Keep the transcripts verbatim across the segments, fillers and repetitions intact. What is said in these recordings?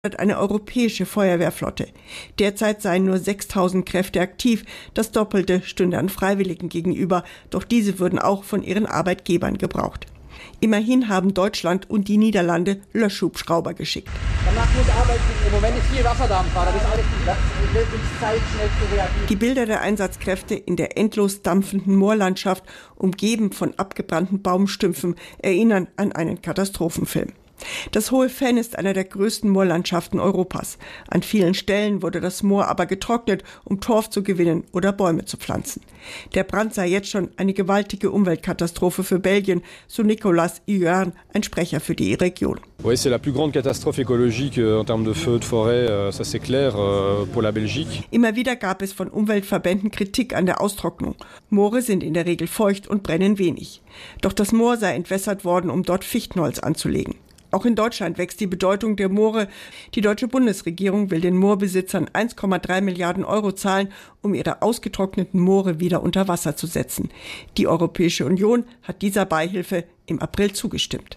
eine europäische Feuerwehrflotte. Derzeit seien nur sechstausend Kräfte aktiv, das Doppelte stünde an Freiwilligen gegenüber, doch diese würden auch von ihren Arbeitgebern gebraucht. Immerhin haben Deutschland und die Niederlande Löschhubschrauber geschickt. Danach muss arbeiten. Im Moment ist viel Wasserdampf, das ist alles das wird uns Zeit, schnell zu reagieren. Die Bilder der Einsatzkräfte in der endlos dampfenden Moorlandschaft, umgeben von abgebrannten Baumstümpfen, erinnern an einen Katastrophenfilm. Das Hohe Venn ist einer der größten Moorlandschaften Europas. An vielen Stellen wurde das Moor aber getrocknet, um Torf zu gewinnen oder Bäume zu pflanzen. Der Brand sei jetzt schon eine gewaltige Umweltkatastrophe für Belgien, so Nicolas Huarn, ein Sprecher für die Region. Oui, c'est la plus grande catastrophe écologique en termes de feux de forêt, ça c'est clair pour la Belgique. Immer wieder gab es von Umweltverbänden Kritik an der Austrocknung. Moore sind in der Regel feucht und brennen wenig. Doch das Moor sei entwässert worden, um dort Fichtenholz anzulegen. Auch in Deutschland wächst die Bedeutung der Moore. Die deutsche Bundesregierung will den Moorbesitzern eins Komma drei Milliarden Euro zahlen, um ihre ausgetrockneten Moore wieder unter Wasser zu setzen. Die Europäische Union hat dieser Beihilfe im April zugestimmt.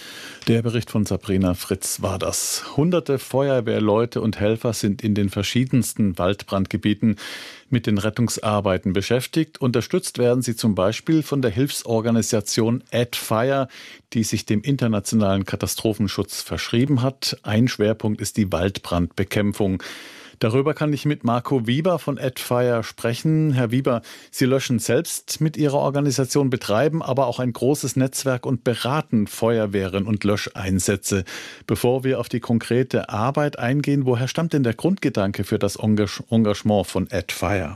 Der Bericht von Sabrina Fritz war das. Hunderte Feuerwehrleute und Helfer sind in den verschiedensten Waldbrandgebieten mit den Rettungsarbeiten beschäftigt. Unterstützt werden sie zum Beispiel von der Hilfsorganisation Add Fire, die sich dem internationalen Katastrophenschutz verschrieben hat. Ein Schwerpunkt ist die Waldbrandbekämpfung. Darüber kann ich mit Marco Wieber von Add Fire sprechen. Herr Wieber, Sie löschen selbst mit Ihrer Organisation, betreiben aber auch ein großes Netzwerk und beraten Feuerwehren und Löscheinsätze. Bevor wir auf die konkrete Arbeit eingehen, woher stammt denn der Grundgedanke für das Engagement von Add Fire?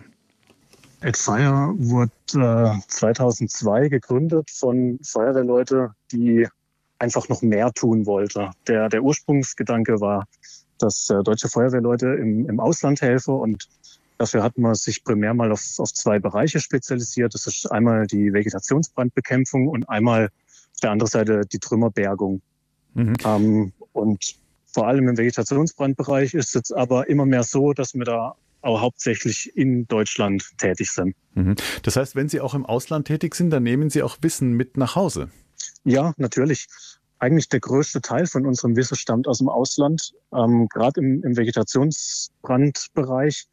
Add Fire wurde äh, zweitausendzwei gegründet von Feuerwehrleuten, die einfach noch mehr tun wollten. Der, der Ursprungsgedanke war, dass äh, deutsche Feuerwehrleute im, im Ausland helfen, und dafür hat man sich primär mal auf, auf zwei Bereiche spezialisiert. Das ist einmal die Vegetationsbrandbekämpfung und einmal auf der anderen Seite die Trümmerbergung. Mhm. Ähm, und vor allem im Vegetationsbrandbereich ist es aber immer mehr so, dass wir da auch hauptsächlich in Deutschland tätig sind. Mhm. Das heißt, wenn Sie auch im Ausland tätig sind, dann nehmen Sie auch Wissen mit nach Hause? Ja, natürlich. Eigentlich der größte Teil von unserem Wissen stammt aus dem Ausland, ähm, gerade im, im Vegetationsbrandbereich.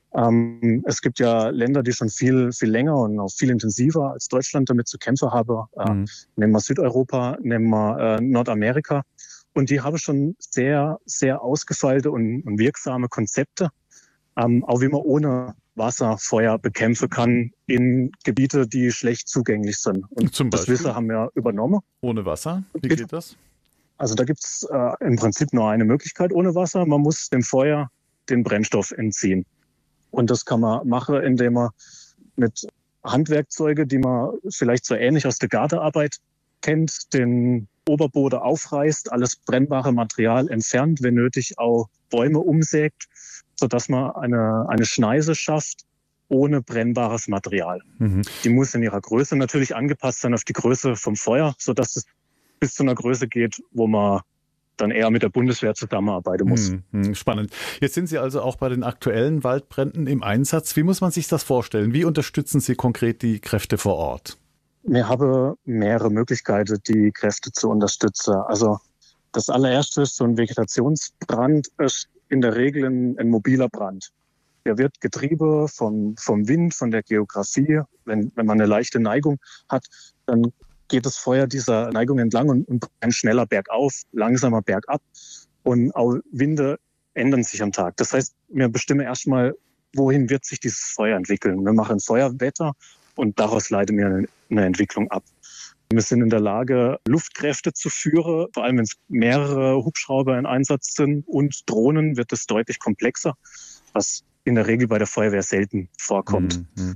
Ähm, es gibt ja Länder, die schon viel, viel länger und auch viel intensiver als Deutschland damit zu kämpfen haben. Äh, mhm. Nehmen wir Südeuropa, nehmen wir äh, Nordamerika. Und die haben schon sehr, sehr ausgefeilte und, und wirksame Konzepte, ähm, auch wie man ohne Wasser Feuer bekämpfen kann in Gebiete, die schlecht zugänglich sind. Und Zum das Wissen haben wir übernommen. Ohne Wasser? Wie geht das? Also da gibt es äh, im Prinzip nur eine Möglichkeit ohne Wasser. Man muss dem Feuer den Brennstoff entziehen. Und das kann man machen, indem man mit Handwerkzeugen, die man vielleicht so ähnlich aus der Gartenarbeit kennt, den Oberboden aufreißt, alles brennbare Material entfernt, wenn nötig auch Bäume umsägt, sodass man eine, eine Schneise schafft ohne brennbares Material. Mhm. Die muss in ihrer Größe natürlich angepasst sein auf die Größe vom Feuer, sodass es bis zu einer Größe geht, wo man dann eher mit der Bundeswehr zusammenarbeiten muss. Mhm. Spannend. Jetzt sind Sie also auch bei den aktuellen Waldbränden im Einsatz. Wie muss man sich das vorstellen? Wie unterstützen Sie konkret die Kräfte vor Ort? Wir haben mehrere Möglichkeiten, die Kräfte zu unterstützen. Also das allererste ist, so ein Vegetationsbrand ist in der Regel ein, ein mobiler Brand. Der wird getrieben vom, vom Wind, von der Geografie. Wenn, wenn man eine leichte Neigung hat, dann geht das Feuer dieser Neigung entlang und, und brennt schneller bergauf, langsamer bergab. Und auch Winde ändern sich am Tag. Das heißt, wir bestimmen erstmal, wohin wird sich dieses Feuer entwickeln. Wir machen Feuerwetter und daraus leiten wir eine, eine Entwicklung ab. Wir sind in der Lage, Luftkräfte zu führen. Vor allem, wenn es mehrere Hubschrauber in Einsatz sind und Drohnen, wird es deutlich komplexer, was in der Regel bei der Feuerwehr selten vorkommt. Mhm.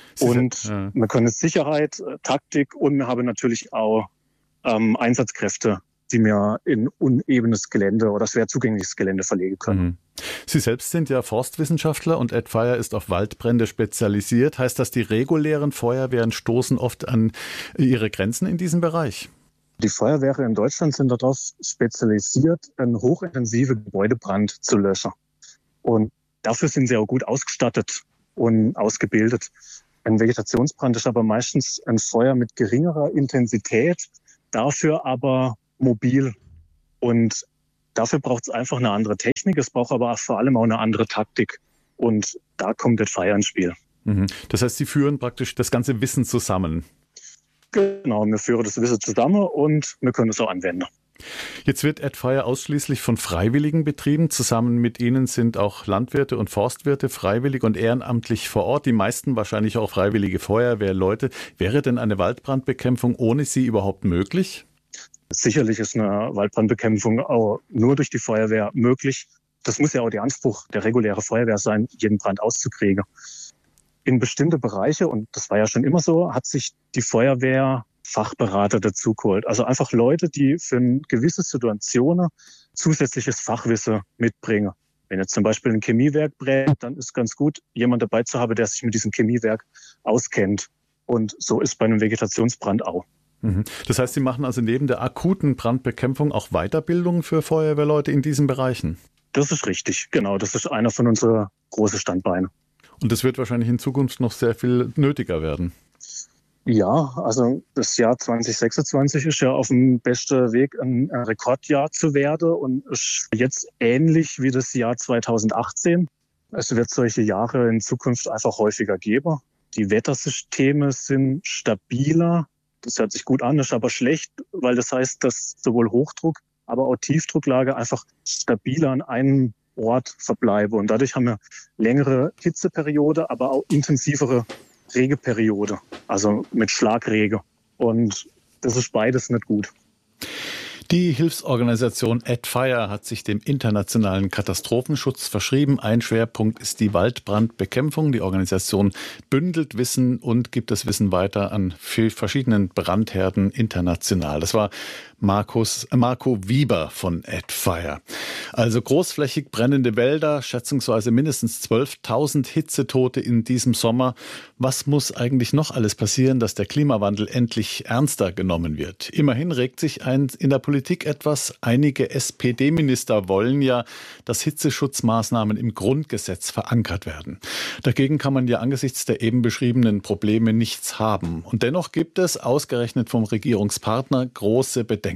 Und ja. wir können Sicherheit, Taktik und wir haben natürlich auch ähm, Einsatzkräfte, die wir in unebenes Gelände oder schwer zugängliches Gelände verlegen können. Mhm. Sie selbst sind ja Forstwissenschaftler und Add Fire ist auf Waldbrände spezialisiert. Heißt das, die regulären Feuerwehren stoßen oft an ihre Grenzen in diesem Bereich? Die Feuerwehren in Deutschland sind darauf spezialisiert, einen hochintensiven Gebäudebrand zu löschen. Und dafür sind sie auch gut ausgestattet und ausgebildet. Ein Vegetationsbrand ist aber meistens ein Feuer mit geringerer Intensität, dafür aber mobil. Und Dafür braucht es einfach eine andere Technik, es braucht aber vor allem auch eine andere Taktik. Und da kommt das Fire ins Spiel. Das heißt, Sie führen praktisch das ganze Wissen zusammen. Genau, wir führen das Wissen zusammen und wir können es auch anwenden. Jetzt wird AdFire ausschließlich von Freiwilligen betrieben. Zusammen mit Ihnen sind auch Landwirte und Forstwirte freiwillig und ehrenamtlich vor Ort. Die meisten wahrscheinlich auch freiwillige Feuerwehrleute. Wäre denn eine Waldbrandbekämpfung ohne Sie überhaupt möglich? Sicherlich ist eine Waldbrandbekämpfung auch nur durch die Feuerwehr möglich. Das muss ja auch der Anspruch der regulären Feuerwehr sein, jeden Brand auszukriegen. In bestimmte Bereiche, und das war ja schon immer so, hat sich die Feuerwehr Fachberater dazu geholt. Also einfach Leute, die für eine gewisse Situation zusätzliches Fachwissen mitbringen. Wenn jetzt zum Beispiel ein Chemiewerk brennt, dann ist ganz gut, jemand dabei zu haben, der sich mit diesem Chemiewerk auskennt. Und so ist bei einem Vegetationsbrand auch. Das heißt, Sie machen also neben der akuten Brandbekämpfung auch Weiterbildung für Feuerwehrleute in diesen Bereichen? Das ist richtig, genau. Das ist einer von unseren großen Standbeinen. Und das wird wahrscheinlich in Zukunft noch sehr viel nötiger werden. Ja, also das Jahr zwanzig sechsundzwanzig ist ja auf dem besten Weg, ein Rekordjahr zu werden und ist jetzt ähnlich wie das Jahr zweitausendachtzehn. Es wird solche Jahre in Zukunft einfach häufiger geben. Die Wettersysteme sind stabiler. Das hört sich gut an, ist aber schlecht, weil das heißt, dass sowohl Hochdruck, aber auch Tiefdrucklage einfach stabiler an einem Ort verbleiben. Und dadurch haben wir längere Hitzeperiode, aber auch intensivere Regeperiode, also mit Schlagregen. Und das ist beides nicht gut. Die Hilfsorganisation AdFire hat sich dem internationalen Katastrophenschutz verschrieben. Ein Schwerpunkt ist die Waldbrandbekämpfung. Die Organisation bündelt Wissen und gibt das Wissen weiter an verschiedenen Brandherden international. Das war Markus, Marco Wieber von AdFire. Also großflächig brennende Wälder, schätzungsweise mindestens zwölftausend Hitzetote in diesem Sommer. Was muss eigentlich noch alles passieren, dass der Klimawandel endlich ernster genommen wird? Immerhin regt sich ein, in der Politik etwas. Einige S P D-Minister wollen ja, dass Hitzeschutzmaßnahmen im Grundgesetz verankert werden. Dagegen kann man ja angesichts der eben beschriebenen Probleme nichts haben. Und dennoch gibt es, ausgerechnet vom Regierungspartner, große Bedenken.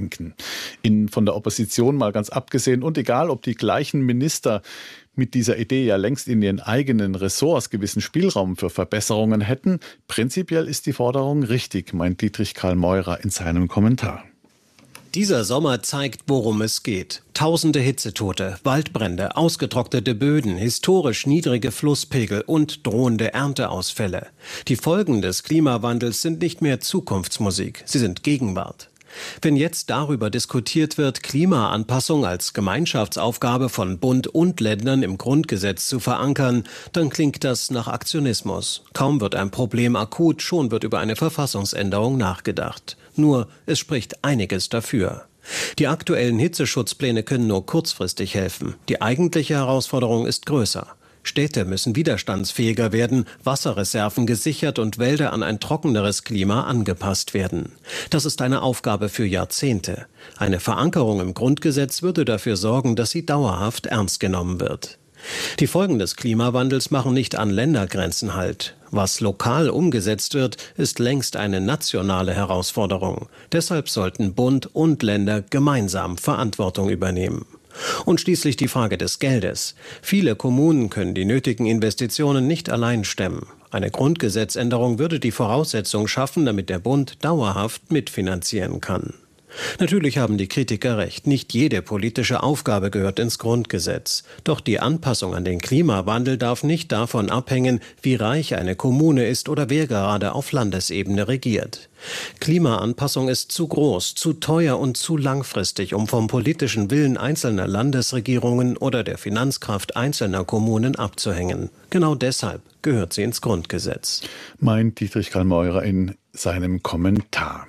In, von der Opposition mal ganz abgesehen und egal, ob die gleichen Minister mit dieser Idee ja längst in ihren eigenen Ressorts gewissen Spielraum für Verbesserungen hätten, prinzipiell ist die Forderung richtig, meint Dietrich Karl Meurer in seinem Kommentar. Dieser Sommer zeigt, worum es geht. Tausende Hitzetote, Waldbrände, ausgetrocknete Böden, historisch niedrige Flusspegel und drohende Ernteausfälle. Die Folgen des Klimawandels sind nicht mehr Zukunftsmusik, sie sind Gegenwart. Wenn jetzt darüber diskutiert wird, Klimaanpassung als Gemeinschaftsaufgabe von Bund und Ländern im Grundgesetz zu verankern, dann klingt das nach Aktionismus. Kaum wird ein Problem akut, schon wird über eine Verfassungsänderung nachgedacht. Nur, es spricht einiges dafür. Die aktuellen Hitzeschutzpläne können nur kurzfristig helfen. Die eigentliche Herausforderung ist größer. Städte müssen widerstandsfähiger werden, Wasserreserven gesichert und Wälder an ein trockeneres Klima angepasst werden. Das ist eine Aufgabe für Jahrzehnte. Eine Verankerung im Grundgesetz würde dafür sorgen, dass sie dauerhaft ernst genommen wird. Die Folgen des Klimawandels machen nicht an Ländergrenzen Halt. Was lokal umgesetzt wird, ist längst eine nationale Herausforderung. Deshalb sollten Bund und Länder gemeinsam Verantwortung übernehmen. Und schließlich die Frage des Geldes. Viele Kommunen können die nötigen Investitionen nicht allein stemmen. Eine Grundgesetzänderung würde die Voraussetzung schaffen, damit der Bund dauerhaft mitfinanzieren kann. Natürlich haben die Kritiker recht, nicht jede politische Aufgabe gehört ins Grundgesetz. Doch die Anpassung an den Klimawandel darf nicht davon abhängen, wie reich eine Kommune ist oder wer gerade auf Landesebene regiert. Klimaanpassung ist zu groß, zu teuer und zu langfristig, um vom politischen Willen einzelner Landesregierungen oder der Finanzkraft einzelner Kommunen abzuhängen. Genau deshalb gehört sie ins Grundgesetz. Meint Dietrich Karl Meurer in seinem Kommentar.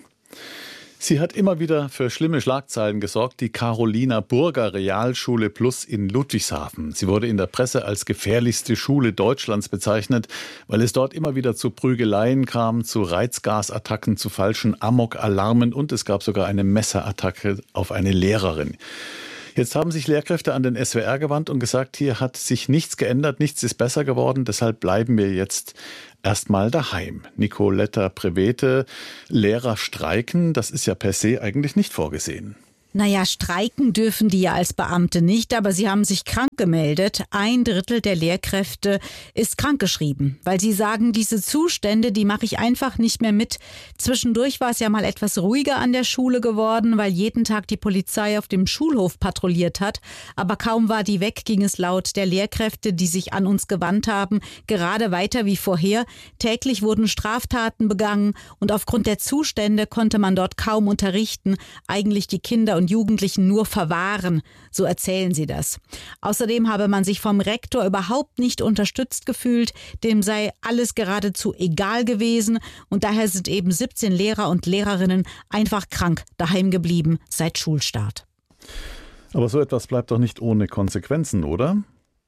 Sie hat immer wieder für schlimme Schlagzeilen gesorgt, die Carolina Burger Realschule Plus in Ludwigshafen. Sie wurde in der Presse als gefährlichste Schule Deutschlands bezeichnet, weil es dort immer wieder zu Prügeleien kam, zu Reizgasattacken, zu falschen Amok-Alarmen und es gab sogar eine Messerattacke auf eine Lehrerin. Jetzt haben sich Lehrkräfte an den S W R gewandt und gesagt, hier hat sich nichts geändert, nichts ist besser geworden, deshalb bleiben wir jetzt erstmal daheim. Nicoletta Prevete, Lehrer streiken, das ist ja per se eigentlich nicht vorgesehen. Naja, streiken dürfen die ja als Beamte nicht, aber sie haben sich krank gemeldet. Ein Drittel der Lehrkräfte ist krankgeschrieben, weil sie sagen, diese Zustände, die mache ich einfach nicht mehr mit. Zwischendurch war es ja mal etwas ruhiger an der Schule geworden, weil jeden Tag die Polizei auf dem Schulhof patrouilliert hat. Aber kaum war die weg, ging es laut der Lehrkräfte, die sich an uns gewandt haben, gerade weiter wie vorher. Täglich wurden Straftaten begangen und aufgrund der Zustände konnte man dort kaum unterrichten, eigentlich die Kinder und Jugendlichen nur verwahren, so erzählen sie das. Außerdem habe man sich vom Rektor überhaupt nicht unterstützt gefühlt, dem sei alles geradezu egal gewesen und daher sind eben siebzehn Lehrer und Lehrerinnen einfach krank daheim geblieben seit Schulstart. Aber so etwas bleibt doch nicht ohne Konsequenzen, oder?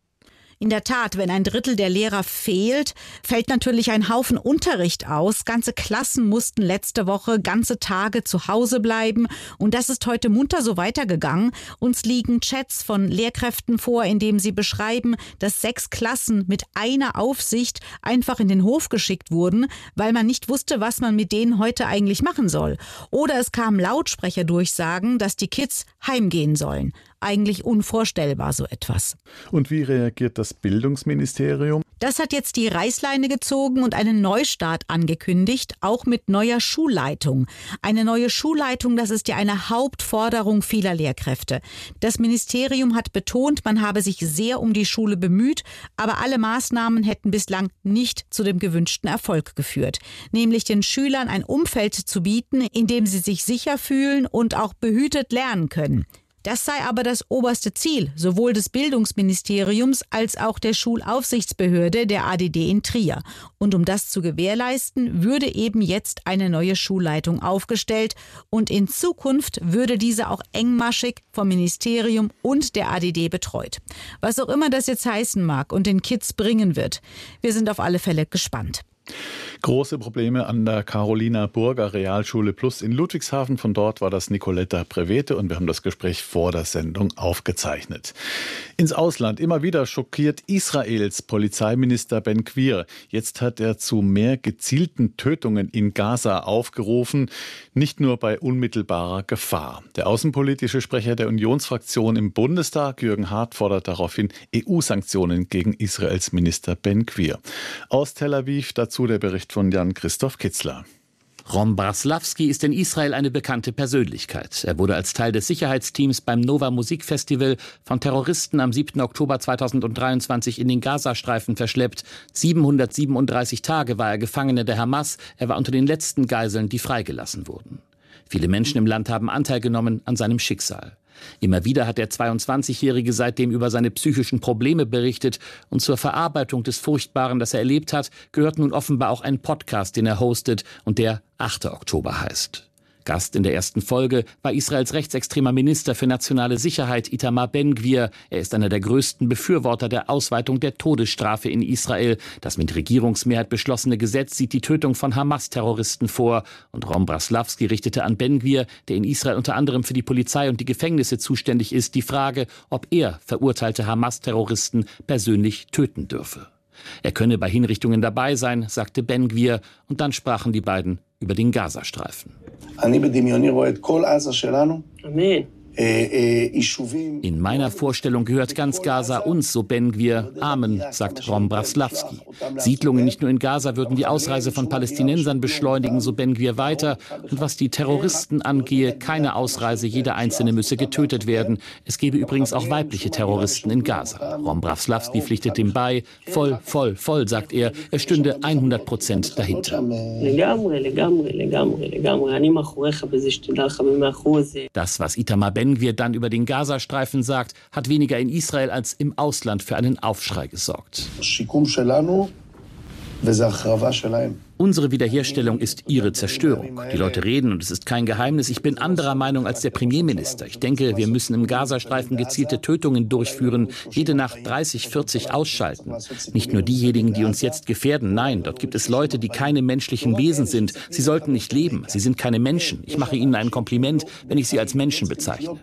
In der Tat, wenn ein Drittel der Lehrer fehlt, fällt natürlich ein Haufen Unterricht aus. Ganze Klassen mussten letzte Woche ganze Tage zu Hause bleiben. Und das ist heute munter so weitergegangen. Uns liegen Chats von Lehrkräften vor, in dem sie beschreiben, dass sechs Klassen mit einer Aufsicht einfach in den Hof geschickt wurden, weil man nicht wusste, was man mit denen heute eigentlich machen soll. Oder es kamen Lautsprecherdurchsagen, dass die Kids heimgehen sollen. Eigentlich unvorstellbar, so etwas. Und wie reagiert das Bildungsministerium? Das hat jetzt die Reißleine gezogen und einen Neustart angekündigt, auch mit neuer Schulleitung. Eine neue Schulleitung, das ist ja eine Hauptforderung vieler Lehrkräfte. Das Ministerium hat betont, man habe sich sehr um die Schule bemüht, aber alle Maßnahmen hätten bislang nicht zu dem gewünschten Erfolg geführt. Nämlich den Schülern ein Umfeld zu bieten, in dem sie sich sicher fühlen und auch behütet lernen können. Das sei aber das oberste Ziel, sowohl des Bildungsministeriums als auch der Schulaufsichtsbehörde, der A D D in Trier. Und um das zu gewährleisten, würde eben jetzt eine neue Schulleitung aufgestellt und in Zukunft würde diese auch engmaschig vom Ministerium und der A D D betreut. Was auch immer das jetzt heißen mag und den Kids bringen wird, wir sind auf alle Fälle gespannt. Große Probleme an der Carolina Burger Realschule Plus in Ludwigshafen. Von dort war das Nicoletta Prevete und wir haben das Gespräch vor der Sendung aufgezeichnet. Ins Ausland. Immer wieder schockiert Israels Polizeiminister Ben Gvir. Jetzt hat er zu mehr gezielten Tötungen in Gaza aufgerufen, nicht nur bei unmittelbarer Gefahr. Der außenpolitische Sprecher der Unionsfraktion im Bundestag, Jürgen Hart, fordert daraufhin E U-Sanktionen gegen Israels Minister Ben Gvir. Aus Tel Aviv dazu der Bericht von Jan-Christoph Kitzler. Ron Braslavsky ist in Israel eine bekannte Persönlichkeit. Er wurde als Teil des Sicherheitsteams beim Nova Musikfestival von Terroristen am siebten Oktober zweitausenddreiundzwanzig in den Gazastreifen verschleppt. siebenhundertsiebenunddreißig Tage war er Gefangener der Hamas. Er war unter den letzten Geiseln, die freigelassen wurden. Viele Menschen im Land haben Anteil genommen an seinem Schicksal. Immer wieder hat der zweiundzwanzigjährige seitdem über seine psychischen Probleme berichtet und zur Verarbeitung des Furchtbaren, das er erlebt hat, gehört nun offenbar auch ein Podcast, den er hostet und der achter Oktober heißt. Gast in der ersten Folge war Israels rechtsextremer Minister für nationale Sicherheit Itamar Ben-Gvir. Er ist einer der größten Befürworter der Ausweitung der Todesstrafe in Israel. Das mit Regierungsmehrheit beschlossene Gesetz sieht die Tötung von Hamas-Terroristen vor. Und Ron Braslavsky richtete an Ben-Gvir, der in Israel unter anderem für die Polizei und die Gefängnisse zuständig ist, die Frage, ob er verurteilte Hamas-Terroristen persönlich töten dürfe. Er könne bei Hinrichtungen dabei sein, sagte Ben-Gvir, und dann sprachen die beiden über den Gazastreifen. Amen. In meiner Vorstellung gehört ganz Gaza uns, so Ben-Gvir. Amen, sagt Ron Braslavsky. Siedlungen nicht nur in Gaza würden die Ausreise von Palästinensern beschleunigen, so Ben-Gvir weiter. Und was die Terroristen angehe, keine Ausreise, jeder Einzelne müsse getötet werden. Es gebe übrigens auch weibliche Terroristen in Gaza. Ron Braslavsky pflichtet dem bei. Voll, voll, voll, sagt er. Er stünde hundert Prozent dahinter. Das, was Itamar Ben-Gvir dann über den Gazastreifen sagt, hat weniger in Israel als im Ausland für einen Aufschrei gesorgt. Unsere Wiederherstellung ist ihre Zerstörung. Die Leute reden, und es ist kein Geheimnis, ich bin anderer Meinung als der Premierminister. Ich denke, wir müssen im Gazastreifen gezielte Tötungen durchführen, jede Nacht dreißig, vierzig ausschalten. Nicht nur diejenigen, die uns jetzt gefährden, nein, dort gibt es Leute, die keine menschlichen Wesen sind. Sie sollten nicht leben, sie sind keine Menschen. Ich mache ihnen ein Kompliment, wenn ich sie als Menschen bezeichne.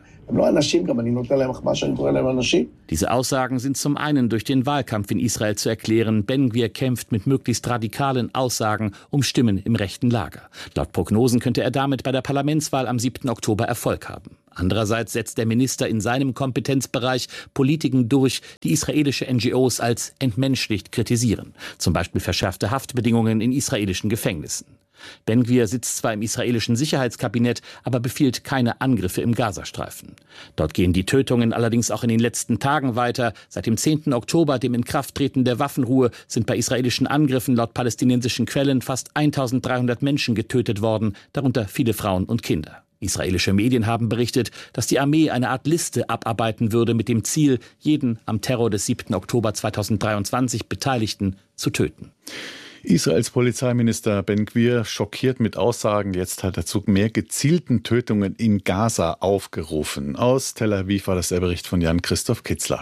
Diese Aussagen sind zum einen durch den Wahlkampf in Israel zu erklären. Ben-Gvir kämpft mit möglichst radikalen Aussagen um Stimmen im rechten Lager. Laut Prognosen könnte er damit bei der Parlamentswahl am siebten Oktober Erfolg haben. Andererseits setzt der Minister in seinem Kompetenzbereich Politiken durch, die israelische N G Os als entmenschlicht kritisieren. Zum Beispiel verschärfte Haftbedingungen in israelischen Gefängnissen. Ben-Gvir sitzt zwar im israelischen Sicherheitskabinett, aber befiehlt keine Angriffe im Gazastreifen. Dort gehen die Tötungen allerdings auch in den letzten Tagen weiter. Seit dem zehnten Oktober, dem Inkrafttreten der Waffenruhe, sind bei israelischen Angriffen laut palästinensischen Quellen fast eintausenddreihundert Menschen getötet worden, darunter viele Frauen und Kinder. Israelische Medien haben berichtet, dass die Armee eine Art Liste abarbeiten würde mit dem Ziel, jeden am Terror des siebten Oktober zweitausenddreiundzwanzig Beteiligten zu töten. Israels Polizeiminister Ben-Gvir schockiert mit Aussagen. Jetzt hat er zu mehr gezielten Tötungen in Gaza aufgerufen. Aus Tel Aviv war das der Bericht von Jan-Christoph Kitzler.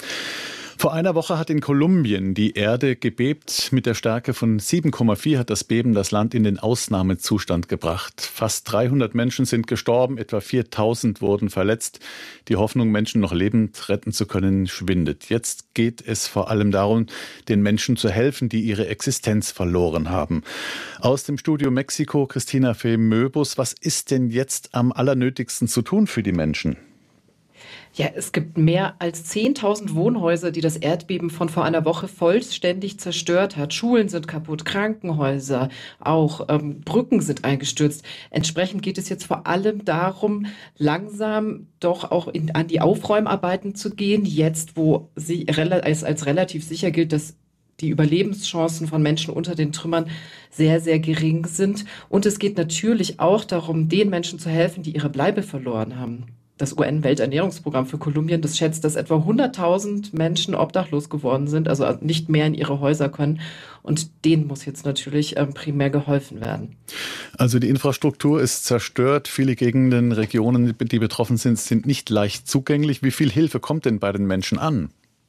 Vor einer Woche hat in Kolumbien die Erde gebebt. Mit der Stärke von sieben Komma vier hat das Beben das Land in den Ausnahmezustand gebracht. Fast dreihundert Menschen sind gestorben, etwa viertausend wurden verletzt. Die Hoffnung, Menschen noch lebend retten zu können, schwindet. Jetzt geht es vor allem darum, den Menschen zu helfen, die ihre Existenz verloren haben. Aus dem Studio Mexiko, Christina Fee-Möbus. Was ist denn jetzt am allernötigsten zu tun für die Menschen? Ja, es gibt mehr als zehntausend Wohnhäuser, die das Erdbeben von vor einer Woche vollständig zerstört hat. Schulen sind kaputt, Krankenhäuser, auch ähm, Brücken sind eingestürzt. Entsprechend geht es jetzt vor allem darum, langsam doch auch in, an die Aufräumarbeiten zu gehen, jetzt wo sie als, als relativ sicher gilt, dass die Überlebenschancen von Menschen unter den Trümmern sehr, sehr gering sind. Und es geht natürlich auch darum, den Menschen zu helfen, die ihre Bleibe verloren haben. Das U N-Welternährungsprogramm für Kolumbien, das schätzt, dass etwa hunderttausend Menschen obdachlos geworden sind, also nicht mehr in ihre Häuser können. Und denen muss jetzt natürlich ähm, primär geholfen werden. Also die Infrastruktur ist zerstört. Viele Gegenden, Regionen, die betroffen sind, sind nicht leicht zugänglich. Wie viel Hilfe kommt denn bei den Menschen an?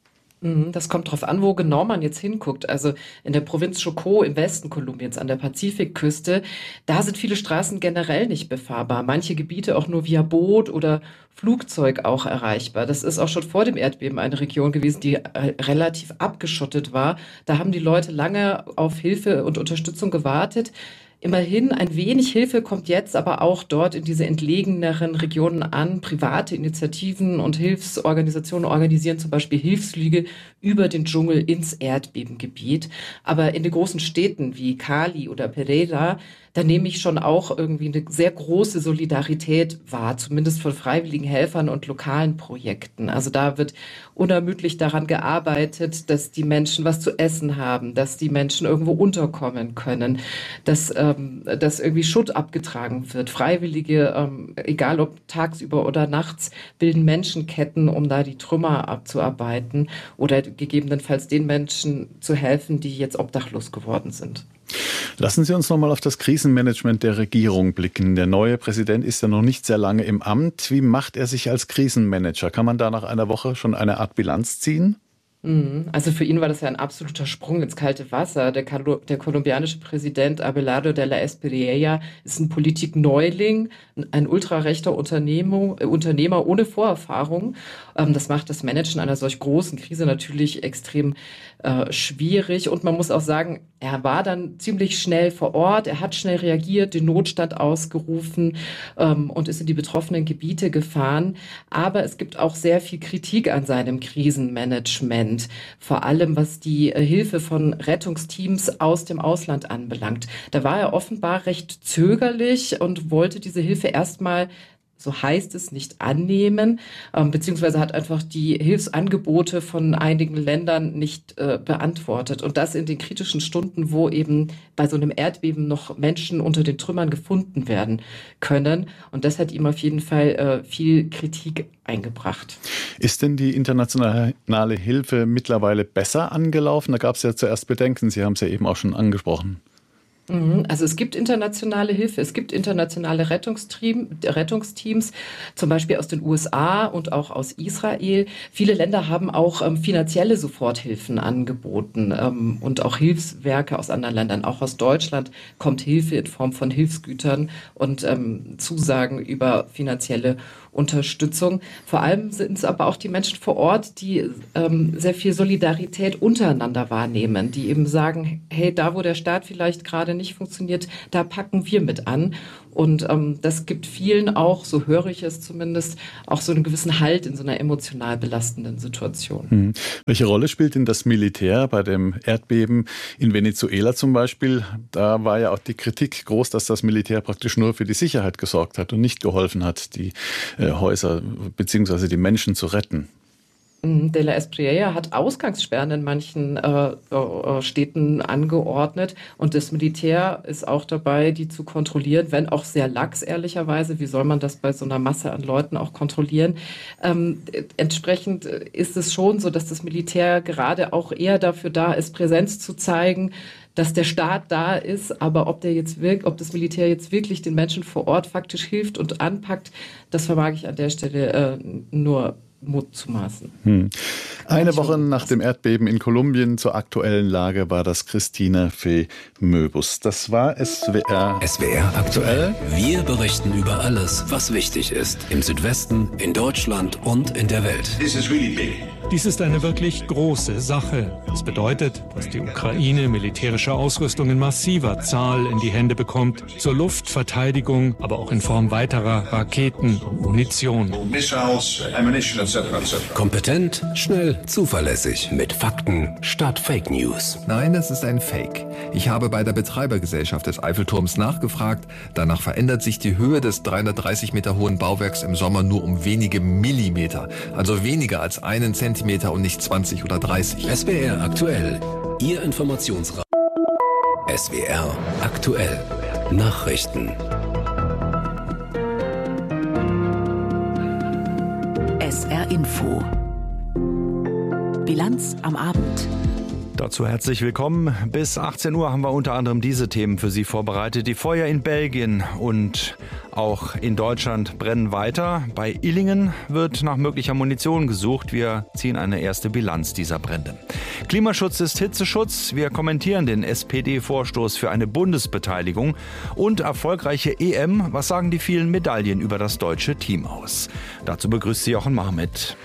Das kommt drauf an, wo genau man jetzt hinguckt. Also in der Provinz Chocó im Westen Kolumbiens an der Pazifikküste, da sind viele Straßen generell nicht befahrbar. Manche Gebiete auch nur via Boot oder Flugzeug auch erreichbar. Das ist auch schon vor dem Erdbeben eine Region gewesen, die äh, relativ abgeschottet war. Da haben die Leute lange auf Hilfe und Unterstützung gewartet. Immerhin ein wenig Hilfe kommt jetzt aber auch dort in diese entlegeneren Regionen an. Private Initiativen und Hilfsorganisationen organisieren zum Beispiel Hilfsflüge über den Dschungel ins Erdbebengebiet. Aber in den großen Städten wie Cali oder Pereira, da nehme ich schon auch irgendwie eine sehr große Solidarität wahr, zumindest von freiwilligen Helfern und lokalen Projekten. Also da wird unermüdlich daran gearbeitet, dass die Menschen was zu essen haben, dass die Menschen irgendwo unterkommen können, dass, ähm, dass irgendwie Schutt abgetragen wird. Freiwillige, ähm, egal ob tagsüber oder nachts, bilden Menschenketten, um da die Trümmer abzuarbeiten oder gegebenenfalls den Menschen zu helfen, die jetzt obdachlos geworden sind. Lassen Sie uns noch mal auf das Krisenmanagement der Regierung blicken. Der neue Präsident ist ja noch nicht sehr lange im Amt. Wie macht er sich als Krisenmanager? Kann man da nach einer Woche schon eine Art Bilanz ziehen? Also für ihn war das ja ein absoluter Sprung ins kalte Wasser. Der, der kolumbianische Präsident Abelardo de la Espriella ist ein Politikneuling, ein ultrarechter Unternehmer, äh, Unternehmer ohne Vorerfahrung. Ähm, das macht das Managen einer solch großen Krise natürlich extrem äh, schwierig. Und man muss auch sagen, er war dann ziemlich schnell vor Ort. Er hat schnell reagiert, den Notstand ausgerufen ähm, und ist in die betroffenen Gebiete gefahren. Aber es gibt auch sehr viel Kritik an seinem Krisenmanagement. Vor allem, was die Hilfe von Rettungsteams aus dem Ausland anbelangt. Da war er offenbar recht zögerlich und wollte diese Hilfe erstmal, so heißt es, nicht annehmen, ähm, beziehungsweise hat einfach die Hilfsangebote von einigen Ländern nicht äh, beantwortet. Und das in den kritischen Stunden, wo eben bei so einem Erdbeben noch Menschen unter den Trümmern gefunden werden können. Und das hat ihm auf jeden Fall äh, viel Kritik eingebracht. Ist denn die internationale Hilfe mittlerweile besser angelaufen? Da gab es ja zuerst Bedenken. Sie haben es ja eben auch schon angesprochen. Also es gibt internationale Hilfe, es gibt internationale Rettungsteam, Rettungsteams, zum Beispiel aus den U S A und auch aus Israel. Viele Länder haben auch ähm, finanzielle Soforthilfen angeboten ähm, und auch Hilfswerke aus anderen Ländern. Auch aus Deutschland kommt Hilfe in Form von Hilfsgütern und ähm, Zusagen über finanzielle Unterstützung. Vor allem sind es aber auch die Menschen vor Ort, die ähm, sehr viel Solidarität untereinander wahrnehmen, die eben sagen, hey, da wo der Staat vielleicht gerade nicht funktioniert, da packen wir mit an. Und ähm, das gibt vielen auch, so höre ich es zumindest, auch so einen gewissen Halt in so einer emotional belastenden Situation. Hm. Welche Rolle spielt denn das Militär bei dem Erdbeben in Venezuela zum Beispiel? Da war ja auch die Kritik groß, dass das Militär praktisch nur für die Sicherheit gesorgt hat und nicht geholfen hat, die äh, Häuser bzw. die Menschen zu retten. De la Espriella hat Ausgangssperren in manchen äh, äh, Städten angeordnet und das Militär ist auch dabei, die zu kontrollieren, wenn auch sehr lax, ehrlicherweise. Wie soll man das bei so einer Masse an Leuten auch kontrollieren? Ähm, entsprechend ist es schon so, dass das Militär gerade auch eher dafür da ist, Präsenz zu zeigen, dass der Staat da ist, aber ob der jetzt wirkt, ob das Militär jetzt wirklich den Menschen vor Ort faktisch hilft und anpackt, das vermag ich an der Stelle äh, nur Mut zu maßen. Hm. Eine Woche nach dem Erdbeben in Kolumbien zur aktuellen Lage war das Christine Fee Möbus. Das war S W R. S W R aktuell. Wir berichten über alles, was wichtig ist. Im Südwesten, in Deutschland und in der Welt. This is really big. Dies ist eine wirklich große Sache. Das bedeutet, dass die Ukraine militärische Ausrüstung in massiver Zahl in die Hände bekommt, zur Luftverteidigung, aber auch in Form weiterer Raketen und Munition. Kompetent, schnell, zuverlässig, mit Fakten statt Fake News. Nein, es ist ein Fake. Ich habe bei der Betreibergesellschaft des Eiffelturms nachgefragt. Danach verändert sich die Höhe des dreihundertdreißig Meter hohen Bauwerks im Sommer nur um wenige Millimeter. Also weniger als einen Zentimeter und nicht zwanzig oder dreißig. S W R aktuell. Ihr Informationsraum. S W R aktuell. Nachrichten. S R Info. Bilanz am Abend. Dazu herzlich willkommen. Bis achtzehn Uhr haben wir unter anderem diese Themen für Sie vorbereitet. Die Feuer in Belgien und auch in Deutschland brennen weiter. Bei Illingen wird nach möglicher Munition gesucht. Wir ziehen eine erste Bilanz dieser Brände. Klimaschutz ist Hitzeschutz. Wir kommentieren den S P D-Vorstoß für eine Bundesbeteiligung. Und erfolgreiche E M. Was sagen die vielen Medaillen über das deutsche Team aus? Dazu begrüßt Sie Jochen Marmit.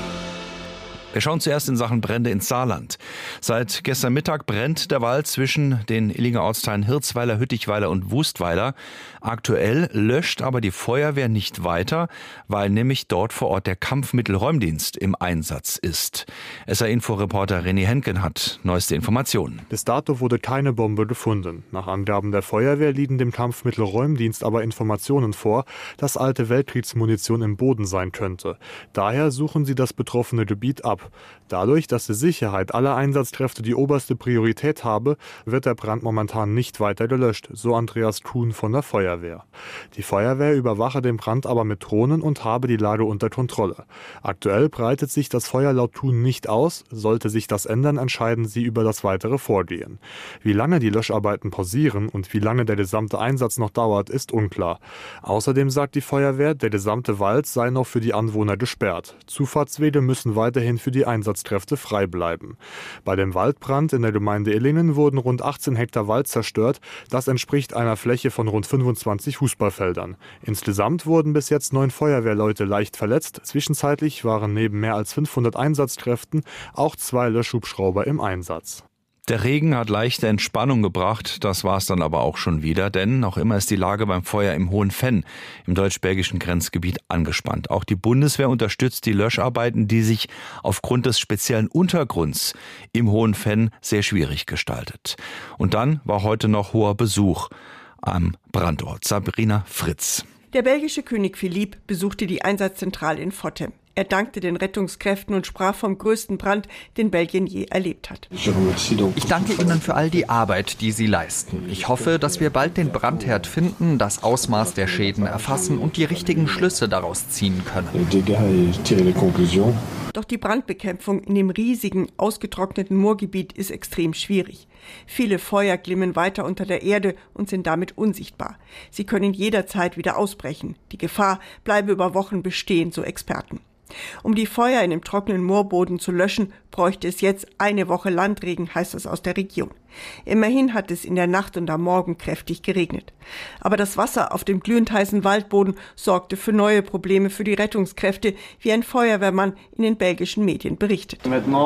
Wir schauen zuerst in Sachen Brände ins Saarland. Seit gestern Mittag brennt der Wald zwischen den Illinger Ortsteilen Hirzweiler, Hüttichweiler und Wustweiler. Aktuell löscht aber die Feuerwehr nicht weiter, weil nämlich dort vor Ort der Kampfmittelräumdienst im Einsatz ist. S R-Info-Reporter René Henken hat neueste Informationen. Bis dato wurde keine Bombe gefunden. Nach Angaben der Feuerwehr liegen dem Kampfmittelräumdienst aber Informationen vor, dass alte Weltkriegsmunition im Boden sein könnte. Daher suchen sie das betroffene Gebiet ab. Dadurch, dass die Sicherheit aller Einsatzkräfte die oberste Priorität habe, wird der Brand momentan nicht weiter gelöscht, so Andreas Kuhn von der Feuerwehr. Die Feuerwehr überwache den Brand aber mit Drohnen und habe die Lage unter Kontrolle. Aktuell breitet sich das Feuer laut Kuhn nicht aus. Sollte sich das ändern, entscheiden sie über das weitere Vorgehen. Wie lange die Löscharbeiten pausieren und wie lange der gesamte Einsatz noch dauert, ist unklar. Außerdem sagt die Feuerwehr, der gesamte Wald sei noch für die Anwohner gesperrt. Zufahrtswege müssen weiterhin für die Einsatzkräfte frei bleiben. Bei dem Waldbrand in der Gemeinde Illingen wurden rund achtzehn Hektar Wald zerstört. Das entspricht einer Fläche von rund fünfundzwanzig Fußballfeldern. Insgesamt wurden bis jetzt neun Feuerwehrleute leicht verletzt. Zwischenzeitlich waren neben mehr als fünfhundert Einsatzkräften auch zwei Löschhubschrauber im Einsatz. Der Regen hat leichte Entspannung gebracht, das war es dann aber auch schon wieder, denn noch immer ist die Lage beim Feuer im Hohen Venn im deutsch-belgischen Grenzgebiet angespannt. Auch die Bundeswehr unterstützt die Löscharbeiten, die sich aufgrund des speziellen Untergrunds im Hohen Venn sehr schwierig gestaltet. Und dann war heute noch hoher Besuch am Brandort. Sabrina Fritz. Der belgische König Philippe besuchte die Einsatzzentrale in Fottem. Er dankte den Rettungskräften und sprach vom größten Brand, den Belgien je erlebt hat. Ich danke Ihnen für all die Arbeit, die Sie leisten. Ich hoffe, dass wir bald den Brandherd finden, das Ausmaß der Schäden erfassen und die richtigen Schlüsse daraus ziehen können. Doch die Brandbekämpfung in dem riesigen, ausgetrockneten Moorgebiet ist extrem schwierig. Viele Feuer glimmen weiter unter der Erde und sind damit unsichtbar. Sie können jederzeit wieder ausbrechen. Die Gefahr bleibe über Wochen bestehen, so Experten. Um die Feuer in dem trockenen Moorboden zu löschen, bräuchte es jetzt eine Woche Landregen, heißt es aus der Region. Immerhin hat es in der Nacht und am Morgen kräftig geregnet. Aber das Wasser auf dem glühend heißen Waldboden sorgte für neue Probleme für die Rettungskräfte, wie ein Feuerwehrmann in den belgischen Medien berichtet.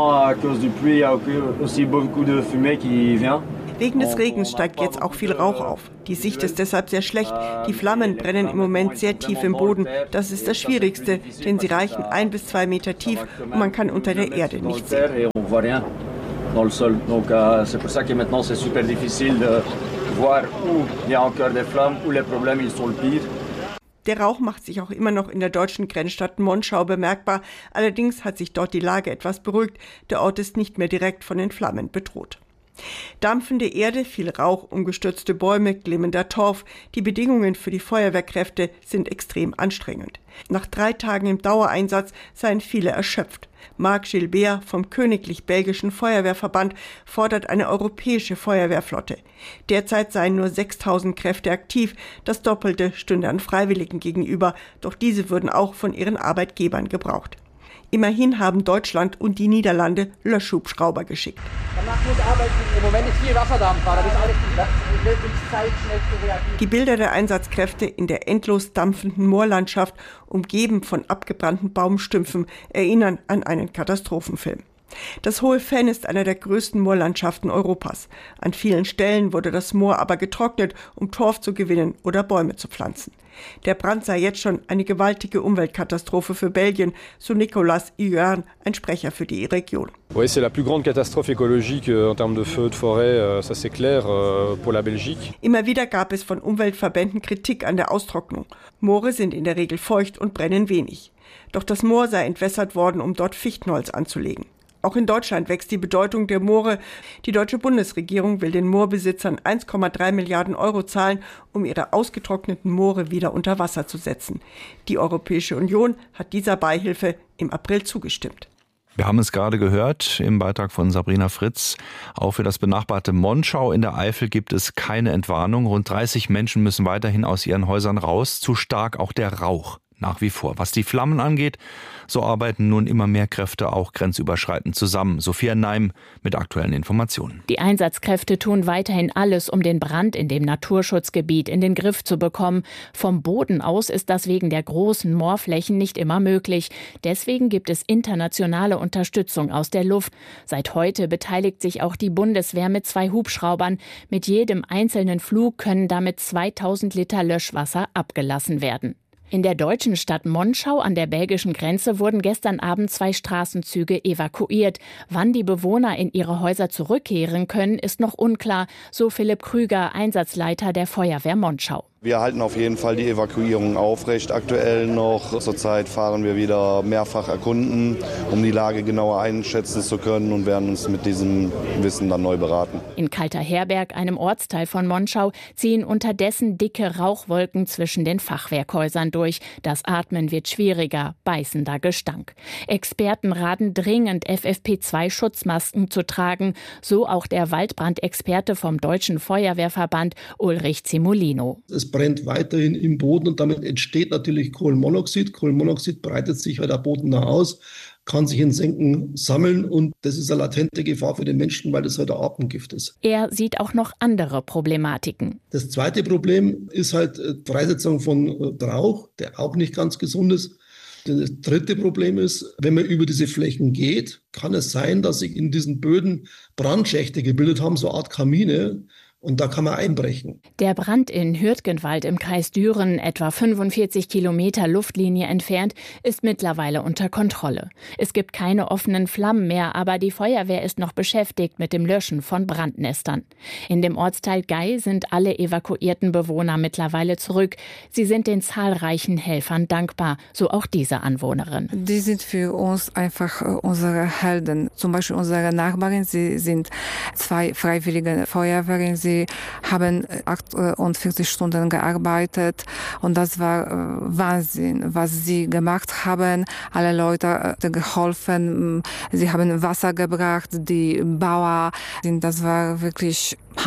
Wegen des Regens steigt jetzt auch viel Rauch auf. Die Sicht ist deshalb sehr schlecht. Die Flammen brennen im Moment sehr tief im Boden. Das ist das Schwierigste, denn sie reichen ein bis zwei Meter tief und man kann unter der Erde nicht sehen. Dans le sol. Donc euh, c'est pour ça que maintenant c'est super difficile de voir où il y a encore des flammes, où les problèmes ils sont le pire. Der Rauch macht sich auch immer noch in der deutschen Grenzstadt Monschau bemerkbar. Allerdings hat sich dort die Lage etwas beruhigt. Der Ort ist nicht mehr direkt von den Flammen bedroht. Dampfende Erde, viel Rauch, umgestürzte Bäume, glimmender Torf. Die Bedingungen für die Feuerwehrkräfte sind extrem anstrengend. Nach drei Tagen im Dauereinsatz seien viele erschöpft. Marc Gilbert vom Königlich Belgischen Feuerwehrverband fordert eine europäische Feuerwehrflotte. Derzeit seien nur sechstausend Kräfte aktiv, das Doppelte stünde an Freiwilligen gegenüber, doch diese würden auch von ihren Arbeitgebern gebraucht. Immerhin haben Deutschland und die Niederlande Löschhubschrauber geschickt. Danach muss arbeiten. Im Moment ist viel Wasserdampf da, das ist alles das wird uns Zeit, schnell zu reagieren. Die Bilder der Einsatzkräfte in der endlos dampfenden Moorlandschaft, umgeben von abgebrannten Baumstümpfen, erinnern an einen Katastrophenfilm. Das Hohe Venn ist einer der größten Moorlandschaften Europas. An vielen Stellen wurde das Moor aber getrocknet, um Torf zu gewinnen oder Bäume zu pflanzen. Der Brand sei jetzt schon eine gewaltige Umweltkatastrophe für Belgien, so Nicolas Huard, ein Sprecher für die Region. Oui, c'est la plus grande catastrophe écologique en termes de feux de forêt, ça c'est clair pour la Belgique. Immer wieder gab es von Umweltverbänden Kritik an der Austrocknung. Moore sind in der Regel feucht und brennen wenig. Doch das Moor sei entwässert worden, um dort Fichtenholz anzulegen. Auch in Deutschland wächst die Bedeutung der Moore. Die deutsche Bundesregierung will den Moorbesitzern eins Komma drei Milliarden Euro zahlen, um ihre ausgetrockneten Moore wieder unter Wasser zu setzen. Die Europäische Union hat dieser Beihilfe im April zugestimmt. Wir haben es gerade gehört im Beitrag von Sabrina Fritz. Auch für das benachbarte Monschau in der Eifel gibt es keine Entwarnung. Rund dreißig Menschen müssen weiterhin aus ihren Häusern raus. Zu stark auch der Rauch. Nach wie vor. Was die Flammen angeht, so arbeiten nun immer mehr Kräfte auch grenzüberschreitend zusammen. Sophia Neim mit aktuellen Informationen. Die Einsatzkräfte tun weiterhin alles, um den Brand in dem Naturschutzgebiet in den Griff zu bekommen. Vom Boden aus ist das wegen der großen Moorflächen nicht immer möglich. Deswegen gibt es internationale Unterstützung aus der Luft. Seit heute beteiligt sich auch die Bundeswehr mit zwei Hubschraubern. Mit jedem einzelnen Flug können damit zweitausend Liter Löschwasser abgelassen werden. In der deutschen Stadt Monschau an der belgischen Grenze wurden gestern Abend zwei Straßenzüge evakuiert. Wann die Bewohner in ihre Häuser zurückkehren können, ist noch unklar, so Philipp Krüger, Einsatzleiter der Feuerwehr Monschau. Wir halten auf jeden Fall die Evakuierung aufrecht. Aktuell noch. Zurzeit fahren wir wieder mehrfach erkunden, um die Lage genauer einschätzen zu können und werden uns mit diesem Wissen dann neu beraten. In Kalterherberg, einem Ortsteil von Monschau, ziehen unterdessen dicke Rauchwolken zwischen den Fachwerkhäusern durch. Das Atmen wird schwieriger, beißender Gestank. Experten raten dringend, F F P zwei Schutzmasken zu tragen, so auch der Waldbrandexperte vom Deutschen Feuerwehrverband Ulrich Zimolino. Es brennt weiterhin im Boden und damit entsteht natürlich Kohlenmonoxid. Kohlenmonoxid breitet sich halt am Boden nach aus, kann sich in Senken sammeln und das ist eine latente Gefahr für den Menschen, weil das halt ein Atemgift ist. Er sieht auch noch andere Problematiken. Das zweite Problem ist halt die Freisetzung von Rauch, der auch nicht ganz gesund ist. Das dritte Problem ist, wenn man über diese Flächen geht, kann es sein, dass sich in diesen Böden Brandschächte gebildet haben, so eine Art Kamine. Und da kann man einbrechen. Der Brand in Hürtgenwald im Kreis Düren, etwa fünfundvierzig Kilometer Luftlinie entfernt, ist mittlerweile unter Kontrolle. Es gibt keine offenen Flammen mehr, aber die Feuerwehr ist noch beschäftigt mit dem Löschen von Brandnestern. In dem Ortsteil Gei sind alle evakuierten Bewohner mittlerweile zurück. Sie sind den zahlreichen Helfern dankbar, so auch diese Anwohnerin. Die sind für uns einfach unsere Helden. Zum Beispiel unsere Nachbarin, sie sind zwei freiwillige Feuerwehren. Sie Sie haben achtundvierzig Stunden gearbeitet und das war Wahnsinn, was sie gemacht haben. Alle Leute geholfen, sie haben Wasser gebracht, die Bauer, das war wirklich Hammer.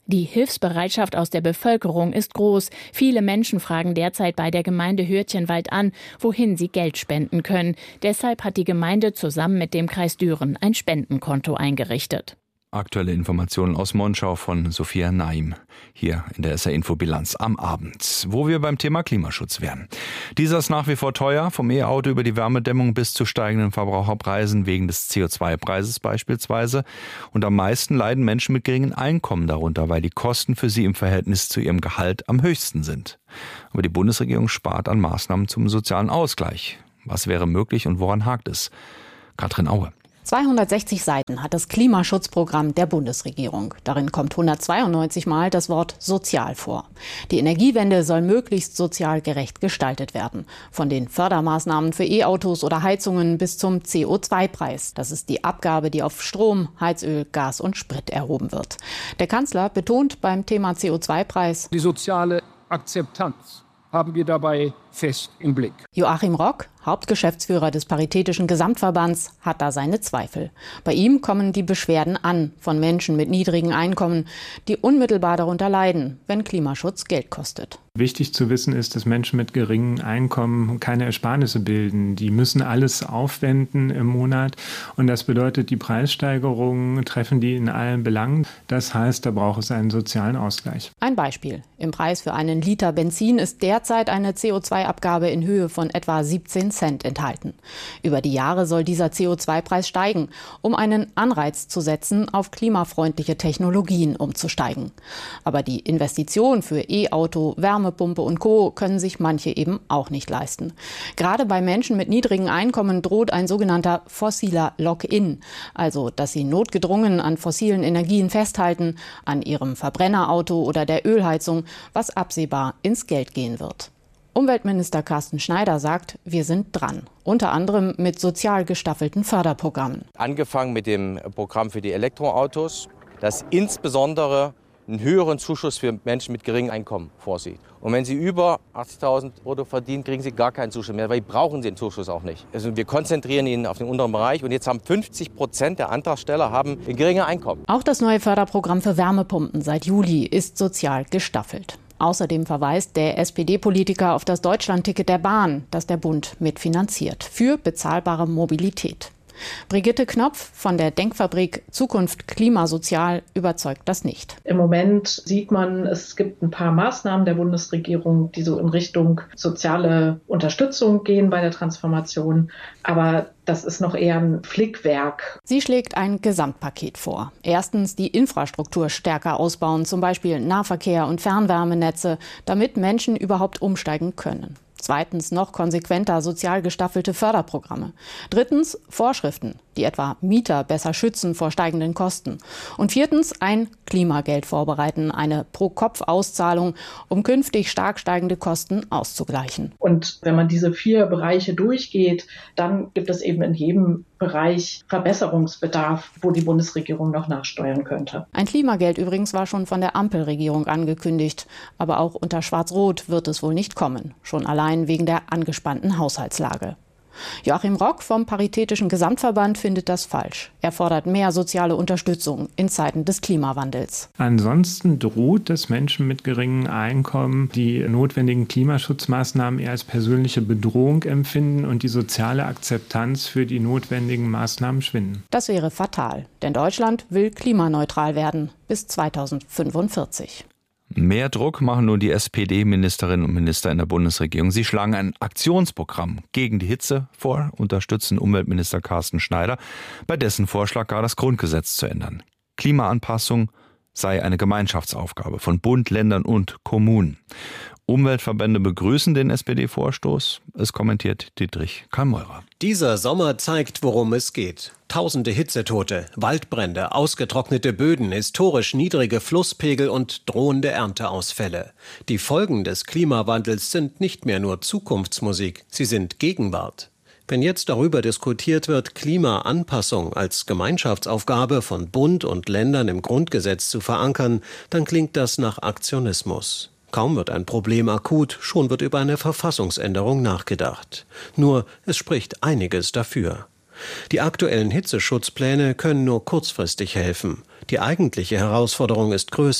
Die Hilfsbereitschaft aus der Bevölkerung ist groß. Viele Menschen fragen derzeit bei der Gemeinde Hürtchenwald an, wohin sie Geld spenden können. Deshalb hat die Gemeinde zusammen mit dem Kreis Düren ein Spendenkonto eingerichtet. Aktuelle Informationen aus Monschau von Sophia Naim, hier in der S R-Info-Bilanz am Abend, wo wir beim Thema Klimaschutz wären. Dieser ist nach wie vor teuer, vom E-Auto über die Wärmedämmung bis zu steigenden Verbraucherpreisen wegen des C O zwei Preises beispielsweise. Und am meisten leiden Menschen mit geringen Einkommen darunter, weil die Kosten für sie im Verhältnis zu ihrem Gehalt am höchsten sind. Aber die Bundesregierung spart an Maßnahmen zum sozialen Ausgleich. Was wäre möglich und woran hakt es? Katrin Aue. zweihundertsechzig Seiten hat das Klimaschutzprogramm der Bundesregierung. Darin kommt hundertzweiundneunzig Mal das Wort sozial vor. Die Energiewende soll möglichst sozial gerecht gestaltet werden. Von den Fördermaßnahmen für E-Autos oder Heizungen bis zum C O zwei Preis. Das ist die Abgabe, die auf Strom, Heizöl, Gas und Sprit erhoben wird. Der Kanzler betont beim Thema C O zwei Preis: Die soziale Akzeptanz haben wir dabei fest im Blick. Joachim Rock, Hauptgeschäftsführer des Paritätischen Gesamtverbands, hat da seine Zweifel. Bei ihm kommen die Beschwerden an von Menschen mit niedrigen Einkommen, die unmittelbar darunter leiden, wenn Klimaschutz Geld kostet. Wichtig zu wissen ist, dass Menschen mit geringen Einkommen keine Ersparnisse bilden. Die müssen alles aufwenden im Monat und das bedeutet, die Preissteigerungen treffen die in allen Belangen. Das heißt, da braucht es einen sozialen Ausgleich. Ein Beispiel. Im Preis für einen Liter Benzin ist derzeit eine C O zwei Abgabe in Höhe von etwa siebzehn Cent enthalten. Über die Jahre soll dieser C O zwei Preis steigen, um einen Anreiz zu setzen, auf klimafreundliche Technologien umzusteigen. Aber die Investition für E-Auto, Wärmepumpe und Co. können sich manche eben auch nicht leisten. Gerade bei Menschen mit niedrigen Einkommen droht ein sogenannter fossiler Lock-in, also dass sie notgedrungen an fossilen Energien festhalten, an ihrem Verbrennerauto oder der Ölheizung, was absehbar ins Geld gehen wird. Umweltminister Carsten Schneider sagt, wir sind dran. Unter anderem mit sozial gestaffelten Förderprogrammen. Angefangen mit dem Programm für die Elektroautos, das insbesondere einen höheren Zuschuss für Menschen mit geringem Einkommen vorsieht. Und wenn sie über achtzigtausend Euro verdienen, kriegen sie gar keinen Zuschuss mehr, weil brauchen sie den Zuschuss auch nicht. Also wir konzentrieren ihn auf den unteren Bereich und jetzt haben fünfzig Prozent der Antragsteller haben ein geringes Einkommen. Auch das neue Förderprogramm für Wärmepumpen seit Juli ist sozial gestaffelt. Außerdem verweist der S P D-Politiker auf das Deutschlandticket der Bahn, das der Bund mitfinanziert, für bezahlbare Mobilität. Brigitte Knopf von der Denkfabrik Zukunft Klimasozial überzeugt das nicht. Im Moment sieht man, es gibt ein paar Maßnahmen der Bundesregierung, die so in Richtung soziale Unterstützung gehen bei der Transformation. Aber das ist noch eher ein Flickwerk. Sie schlägt ein Gesamtpaket vor. Erstens die Infrastruktur stärker ausbauen, zum Beispiel Nahverkehr und Fernwärmenetze, damit Menschen überhaupt umsteigen können. Zweitens noch konsequenter sozial gestaffelte Förderprogramme. Drittens Vorschriften, die etwa Mieter besser schützen vor steigenden Kosten. Und viertens ein Klimageld vorbereiten, eine Pro-Kopf-Auszahlung, um künftig stark steigende Kosten auszugleichen. Und wenn man diese vier Bereiche durchgeht, dann gibt es eben in jedem Bereich Verbesserungsbedarf, wo die Bundesregierung noch nachsteuern könnte. Ein Klimageld übrigens war schon von der Ampelregierung angekündigt. Aber auch unter Schwarz-Rot wird es wohl nicht kommen. Schon allein wegen der angespannten Haushaltslage. Joachim Rock vom Paritätischen Gesamtverband findet das falsch. Er fordert mehr soziale Unterstützung in Zeiten des Klimawandels. Ansonsten droht, dass Menschen mit geringem Einkommen die notwendigen Klimaschutzmaßnahmen eher als persönliche Bedrohung empfinden und die soziale Akzeptanz für die notwendigen Maßnahmen schwinden. Das wäre fatal, denn Deutschland will klimaneutral werden bis zweitausendfünfundvierzig. Mehr Druck machen nun die S P D-Ministerinnen und Minister in der Bundesregierung. Sie schlagen ein Aktionsprogramm gegen die Hitze vor, unterstützen Umweltminister Carsten Schneider, bei dessen Vorschlag gar das Grundgesetz zu ändern. Klimaanpassung sei eine Gemeinschaftsaufgabe von Bund, Ländern und Kommunen. Umweltverbände begrüßen den S P D-Vorstoß. Es kommentiert Dietrich Kalmeurer. Dieser Sommer zeigt, worum es geht. Tausende Hitzetote, Waldbrände, ausgetrocknete Böden, historisch niedrige Flusspegel und drohende Ernteausfälle. Die Folgen des Klimawandels sind nicht mehr nur Zukunftsmusik, sie sind Gegenwart. Wenn jetzt darüber diskutiert wird, Klimaanpassung als Gemeinschaftsaufgabe von Bund und Ländern im Grundgesetz zu verankern, dann klingt das nach Aktionismus. Kaum wird ein Problem akut, schon wird über eine Verfassungsänderung nachgedacht. Nur, es spricht einiges dafür. Die aktuellen Hitzeschutzpläne können nur kurzfristig helfen. Die eigentliche Herausforderung ist größer.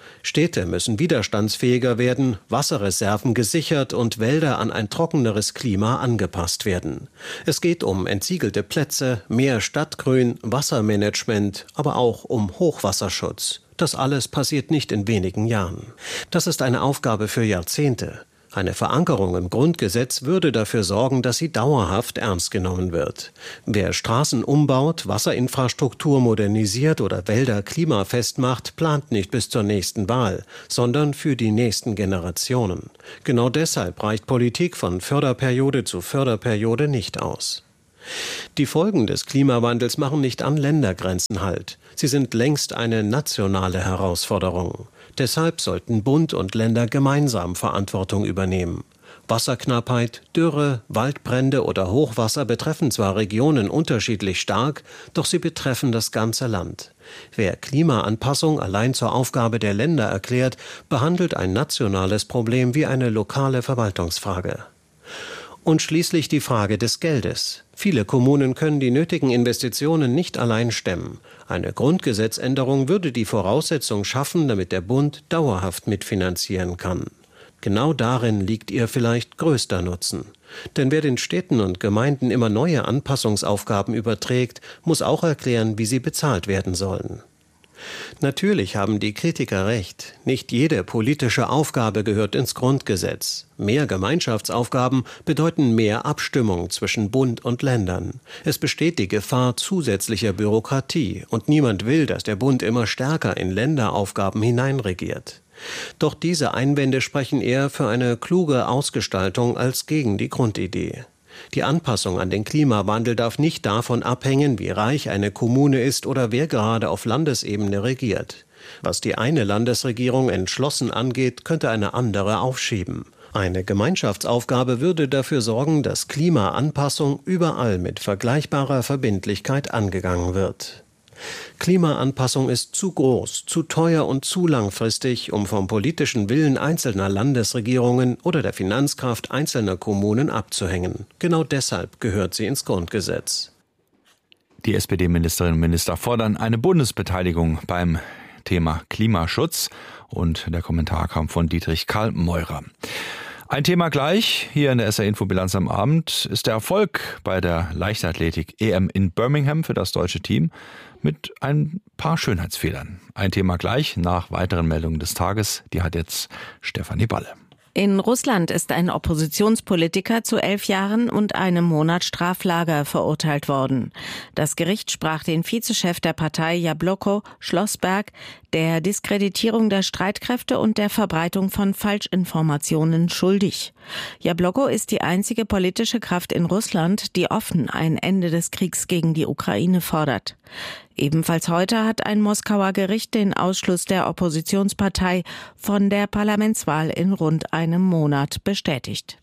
Städte müssen widerstandsfähiger werden, Wasserreserven gesichert und Wälder an ein trockeneres Klima angepasst werden. Es geht um entsiegelte Plätze, mehr Stadtgrün, Wassermanagement, aber auch um Hochwasserschutz. Das alles passiert nicht in wenigen Jahren. Das ist eine Aufgabe für Jahrzehnte. Eine Verankerung im Grundgesetz würde dafür sorgen, dass sie dauerhaft ernst genommen wird. Wer Straßen umbaut, Wasserinfrastruktur modernisiert oder Wälder klimafest macht, plant nicht bis zur nächsten Wahl, sondern für die nächsten Generationen. Genau deshalb reicht Politik von Förderperiode zu Förderperiode nicht aus. Die Folgen des Klimawandels machen nicht an Ländergrenzen Halt. Sie sind längst eine nationale Herausforderung. Deshalb sollten Bund und Länder gemeinsam Verantwortung übernehmen. Wasserknappheit, Dürre, Waldbrände oder Hochwasser betreffen zwar Regionen unterschiedlich stark, doch sie betreffen das ganze Land. Wer Klimaanpassung allein zur Aufgabe der Länder erklärt, behandelt ein nationales Problem wie eine lokale Verwaltungsfrage. Und schließlich die Frage des Geldes. Viele Kommunen können die nötigen Investitionen nicht allein stemmen. Eine Grundgesetzänderung würde die Voraussetzung schaffen, damit der Bund dauerhaft mitfinanzieren kann. Genau darin liegt ihr vielleicht größter Nutzen. Denn wer den Städten und Gemeinden immer neue Anpassungsaufgaben überträgt, muss auch erklären, wie sie bezahlt werden sollen. Natürlich haben die Kritiker recht. Nicht jede politische Aufgabe gehört ins Grundgesetz. Mehr Gemeinschaftsaufgaben bedeuten mehr Abstimmung zwischen Bund und Ländern. Es besteht die Gefahr zusätzlicher Bürokratie und niemand will, dass der Bund immer stärker in Länderaufgaben hineinregiert. Doch diese Einwände sprechen eher für eine kluge Ausgestaltung als gegen die Grundidee. Die Anpassung an den Klimawandel darf nicht davon abhängen, wie reich eine Kommune ist oder wer gerade auf Landesebene regiert. Was die eine Landesregierung entschlossen angeht, könnte eine andere aufschieben. Eine Gemeinschaftsaufgabe würde dafür sorgen, dass Klimaanpassung überall mit vergleichbarer Verbindlichkeit angegangen wird. Klimaanpassung ist zu groß, zu teuer und zu langfristig, um vom politischen Willen einzelner Landesregierungen oder der Finanzkraft einzelner Kommunen abzuhängen. Genau deshalb gehört sie ins Grundgesetz. Die S P D-Ministerinnen und Minister fordern eine Bundesbeteiligung beim Thema Klimaschutz. Und der Kommentar kam von Dietrich Karl Meurer. Ein Thema gleich, hier in der S R-Info-Bilanz am Abend, ist der Erfolg bei der Leichtathletik-E M in Birmingham für das deutsche Team mit ein paar Schönheitsfehlern. Ein Thema gleich nach weiteren Meldungen des Tages, die hat jetzt Stefanie Balle. In Russland ist ein Oppositionspolitiker zu elf Jahren und einem Monat Straflager verurteilt worden. Das Gericht sprach den Vizechef der Partei Jabloko, Schlossberg, der Diskreditierung der Streitkräfte und der Verbreitung von Falschinformationen schuldig. Jabloko ist die einzige politische Kraft in Russland, die offen ein Ende des Kriegs gegen die Ukraine fordert. Ebenfalls heute hat ein Moskauer Gericht den Ausschluss der Oppositionspartei von der Parlamentswahl in rund einem Monat bestätigt.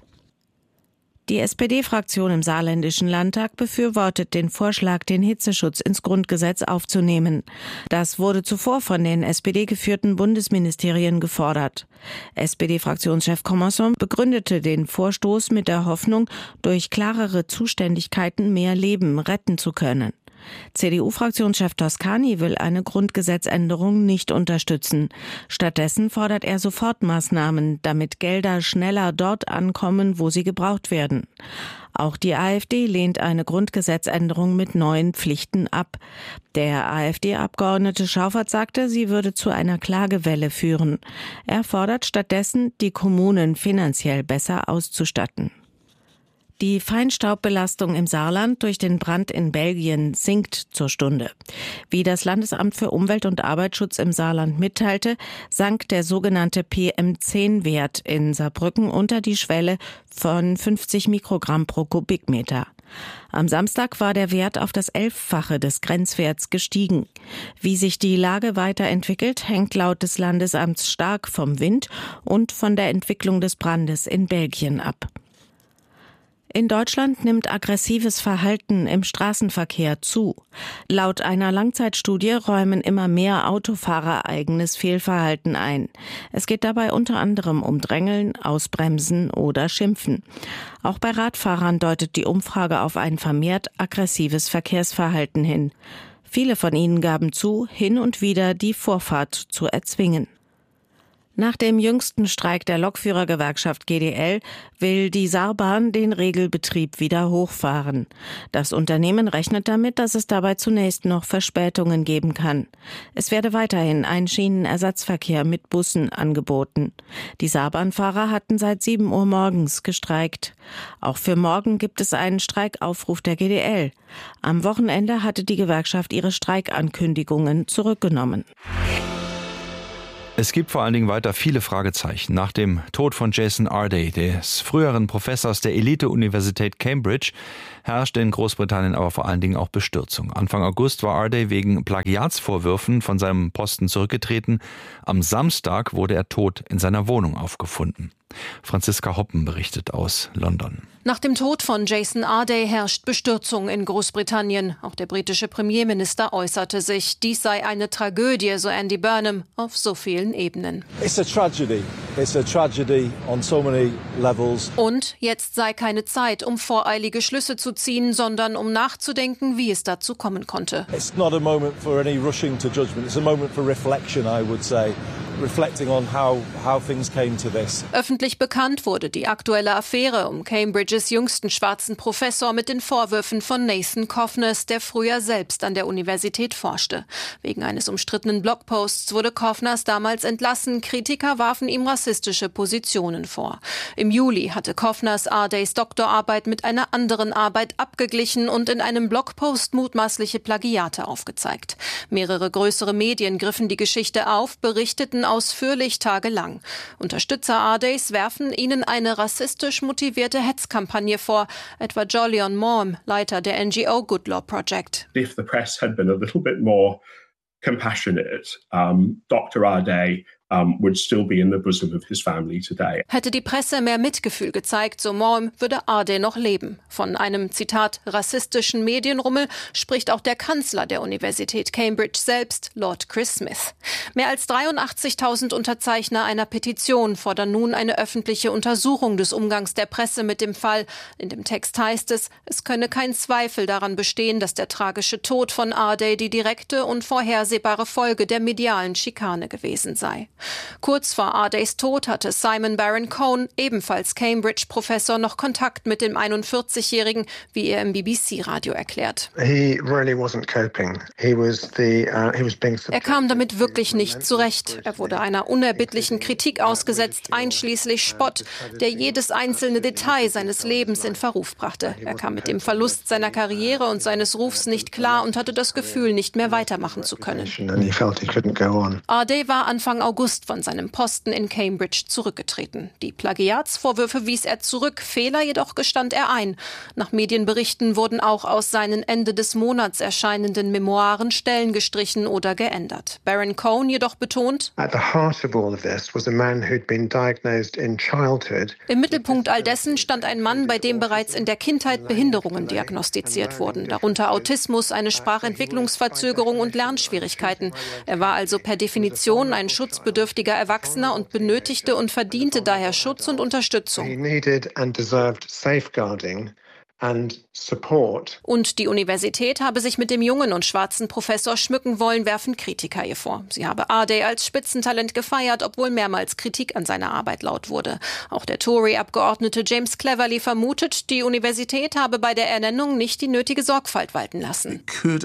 Die S P D-Fraktion im Saarländischen Landtag befürwortet den Vorschlag, den Hitzeschutz ins Grundgesetz aufzunehmen. Das wurde zuvor von den S P D-geführten Bundesministerien gefordert. S P D-Fraktionschef Commerson begründete den Vorstoß mit der Hoffnung, durch klarere Zuständigkeiten mehr Leben retten zu können. C D U-Fraktionschef Toscani will eine Grundgesetzänderung nicht unterstützen. Stattdessen fordert er Sofortmaßnahmen, damit Gelder schneller dort ankommen, wo sie gebraucht werden. Auch die AfD lehnt eine Grundgesetzänderung mit neuen Pflichten ab. Der AfD-Abgeordnete Schaufert sagte, sie würde zu einer Klagewelle führen. Er fordert stattdessen, die Kommunen finanziell besser auszustatten. Die Feinstaubbelastung im Saarland durch den Brand in Belgien sinkt zur Stunde. Wie das Landesamt für Umwelt und Arbeitsschutz im Saarland mitteilte, sank der sogenannte P M zehn Wert in Saarbrücken unter die Schwelle von fünfzig Mikrogramm pro Kubikmeter. Am Samstag war der Wert auf das Elffache des Grenzwerts gestiegen. Wie sich die Lage weiterentwickelt, hängt laut des Landesamts stark vom Wind und von der Entwicklung des Brandes in Belgien ab. In Deutschland nimmt aggressives Verhalten im Straßenverkehr zu. Laut einer Langzeitstudie räumen immer mehr Autofahrer eigenes Fehlverhalten ein. Es geht dabei unter anderem um Drängeln, Ausbremsen oder Schimpfen. Auch bei Radfahrern deutet die Umfrage auf ein vermehrt aggressives Verkehrsverhalten hin. Viele von ihnen gaben zu, hin und wieder die Vorfahrt zu erzwingen. Nach dem jüngsten Streik der Lokführergewerkschaft G D L will die Saarbahn den Regelbetrieb wieder hochfahren. Das Unternehmen rechnet damit, dass es dabei zunächst noch Verspätungen geben kann. Es werde weiterhin ein Schienenersatzverkehr mit Bussen angeboten. Die Saarbahnfahrer hatten seit sieben Uhr morgens gestreikt. Auch für morgen gibt es einen Streikaufruf der G D L. Am Wochenende hatte die Gewerkschaft ihre Streikankündigungen zurückgenommen. Es gibt vor allen Dingen weiter viele Fragezeichen. Nach dem Tod von Jason Arday, des früheren Professors der Elite-Universität Cambridge, herrschte in Großbritannien aber vor allen Dingen auch Bestürzung. Anfang August war Arday wegen Plagiatsvorwürfen von seinem Posten zurückgetreten. Am Samstag wurde er tot in seiner Wohnung aufgefunden. Franziska Hoppen berichtet aus London. Nach dem Tod von Jason Arday herrscht Bestürzung in Großbritannien. Auch der britische Premierminister äußerte sich. Dies sei eine Tragödie, so Andy Burnham, auf so vielen Ebenen. It's a tragedy. It's a tragedy on so many levels. Und jetzt sei keine Zeit, um voreilige Schlüsse zu ziehen, sondern um nachzudenken, wie es dazu kommen konnte. It's not a moment for any rushing to judgment. It's a moment for reflection, I would say. Reflecting on how, how things came to this. Öffentlich bekannt wurde die aktuelle Affäre um Cambridges jüngsten schwarzen Professor mit den Vorwürfen von Nathan Coffness, der früher selbst an der Universität forschte. Wegen eines umstrittenen Blogposts wurde Coffness damals entlassen. Kritiker warfen ihm rassistische Positionen vor. Im Juli hatte Coffness Ardays Doktorarbeit mit einer anderen Arbeit abgeglichen und in einem Blogpost mutmaßliche Plagiate aufgezeigt. Mehrere größere Medien griffen die Geschichte auf, berichteten ausführlich tagelang. Unterstützer Ardays werfen ihnen eine rassistisch motivierte Hetzkampagne vor, etwa Jolyon Maugham, Leiter der N G O Good Law Project. If the press had been a little bit more compassionate, um, Doctor Arday Um, would still be in the bosom of his family today. Hätte die Presse mehr Mitgefühl gezeigt, so Maugham, würde Arday noch leben. Von einem, Zitat, rassistischen Medienrummel spricht auch der Kanzler der Universität Cambridge selbst, Lord Chris Smith. Mehr als dreiundachtzigtausend Unterzeichner einer Petition fordern nun eine öffentliche Untersuchung des Umgangs der Presse mit dem Fall. In dem Text heißt es, es könne kein Zweifel daran bestehen, dass der tragische Tod von Arday die direkte und vorhersehbare Folge der medialen Schikane gewesen sei. Kurz vor Ardays Tod hatte Simon Baron-Cohen, ebenfalls Cambridge-Professor, noch Kontakt mit dem einundvierzigjährigen, wie er im B B C-Radio erklärt. He really wasn't coping. He was the, uh, he was being er kam damit wirklich nicht zurecht. Er wurde einer unerbittlichen Kritik ausgesetzt, einschließlich Spott, der jedes einzelne Detail seines Lebens in Verruf brachte. Er kam mit dem Verlust seiner Karriere und seines Rufs nicht klar und hatte das Gefühl, nicht mehr weitermachen zu können. Arday war Anfang August von seinem Posten in Cambridge zurückgetreten. Die Plagiatsvorwürfe wies er zurück, Fehler jedoch gestand er ein. Nach Medienberichten wurden auch aus seinen Ende des Monats erscheinenden Memoiren Stellen gestrichen oder geändert. Baron-Cohen jedoch betont, im Mittelpunkt all dessen stand ein Mann, bei dem bereits in der Kindheit Behinderungen diagnostiziert wurden, darunter Autismus, eine Sprachentwicklungsverzögerung und Lernschwierigkeiten. Er war also per Definition ein schutzbedürftiger Erwachsener und benötigte und verdiente daher Schutz und Unterstützung. Und die Universität habe sich mit dem jungen und schwarzen Professor schmücken wollen, werfen Kritiker ihr vor. Sie habe Arday als Spitzentalent gefeiert, obwohl mehrmals Kritik an seiner Arbeit laut wurde. Auch der Tory-Abgeordnete James Cleverly vermutet, die Universität habe bei der Ernennung nicht die nötige Sorgfalt walten lassen.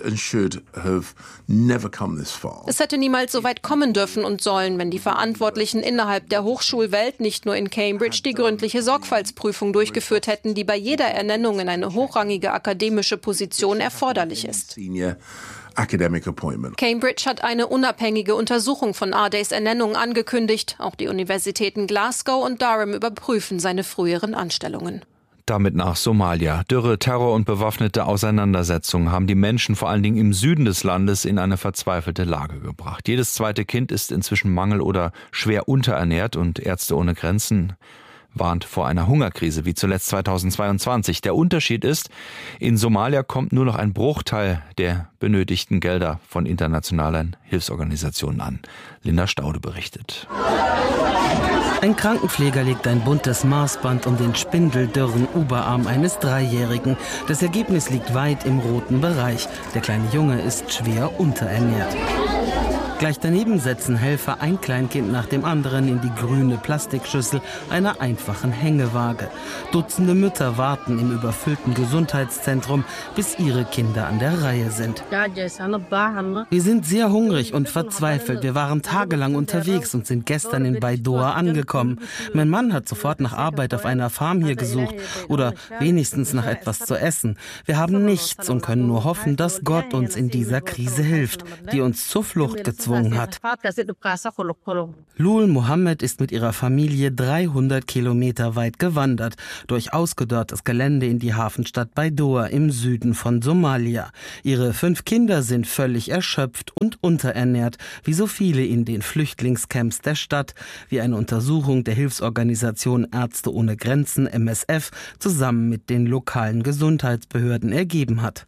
Es hätte niemals so weit kommen dürfen und sollen, wenn die Verantwortlichen innerhalb der Hochschulwelt nicht nur in Cambridge die gründliche Sorgfaltsprüfung durchgeführt hätten, die bei jeder Ernennung in eine hochrangige akademische Position erforderlich ist. Cambridge hat eine unabhängige Untersuchung von Ardays Ernennung angekündigt. Auch die Universitäten Glasgow und Durham überprüfen seine früheren Anstellungen. Damit nach Somalia. Dürre, Terror und bewaffnete Auseinandersetzungen haben die Menschen vor allen Dingen im Süden des Landes in eine verzweifelte Lage gebracht. Jedes zweite Kind ist inzwischen mangel- oder schwer unterernährt und Ärzte ohne Grenzen warnt vor einer Hungerkrise wie zuletzt zweitausendzweiundzwanzig. Der Unterschied ist, in Somalia kommt nur noch ein Bruchteil der benötigten Gelder von internationalen Hilfsorganisationen an. Linda Staude berichtet. Ein Krankenpfleger legt ein buntes Maßband um den spindeldürren Oberarm eines Dreijährigen. Das Ergebnis liegt weit im roten Bereich. Der kleine Junge ist schwer unterernährt. Gleich daneben setzen Helfer ein Kleinkind nach dem anderen in die grüne Plastikschüssel einer einfachen Hängewaage. Dutzende Mütter warten im überfüllten Gesundheitszentrum, bis ihre Kinder an der Reihe sind. Wir sind sehr hungrig und verzweifelt. Wir waren tagelang unterwegs und sind gestern in Baidoa angekommen. Mein Mann hat sofort nach Arbeit auf einer Farm hier gesucht oder wenigstens nach etwas zu essen. Wir haben nichts und können nur hoffen, dass Gott uns in dieser Krise hilft, die uns zur Flucht gezwungen hat. Lul Mohammed ist mit ihrer Familie dreihundert Kilometer weit gewandert, durch ausgedörrtes Gelände in die Hafenstadt Baidoa im Süden von Somalia. Ihre fünf Kinder sind völlig erschöpft und unterernährt, wie so viele in den Flüchtlingscamps der Stadt, wie eine Untersuchung der Hilfsorganisation Ärzte ohne Grenzen M S F zusammen mit den lokalen Gesundheitsbehörden ergeben hat.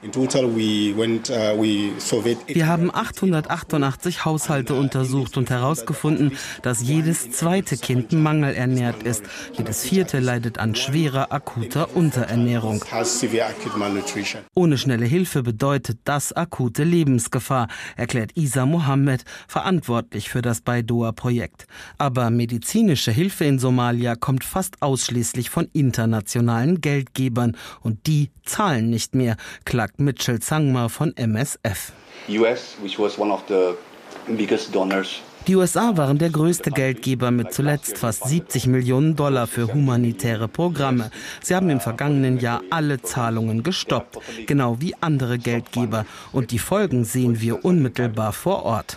Wir haben achthundertachtundachtzig Haushalte untersucht und herausgefunden, dass jedes zweite Kind mangelernährt ist. Jedes vierte leidet an schwerer, akuter Unterernährung. Ohne schnelle Hilfe bedeutet das akute Lebensgefahr, erklärt Isa Mohammed, verantwortlich für das Baidoa-Projekt. Aber medizinische Hilfe in Somalia kommt fast ausschließlich von internationalen Geldgebern und die zahlen nicht mehr, klagt Mitchell Zangma von M S F. U S, which was one of the biggest donors. Die U S A waren der größte Geldgeber mit zuletzt fast siebzig Millionen Dollar für humanitäre Programme. Sie haben im vergangenen Jahr alle Zahlungen gestoppt, genau wie andere Geldgeber. Und die Folgen sehen wir unmittelbar vor Ort.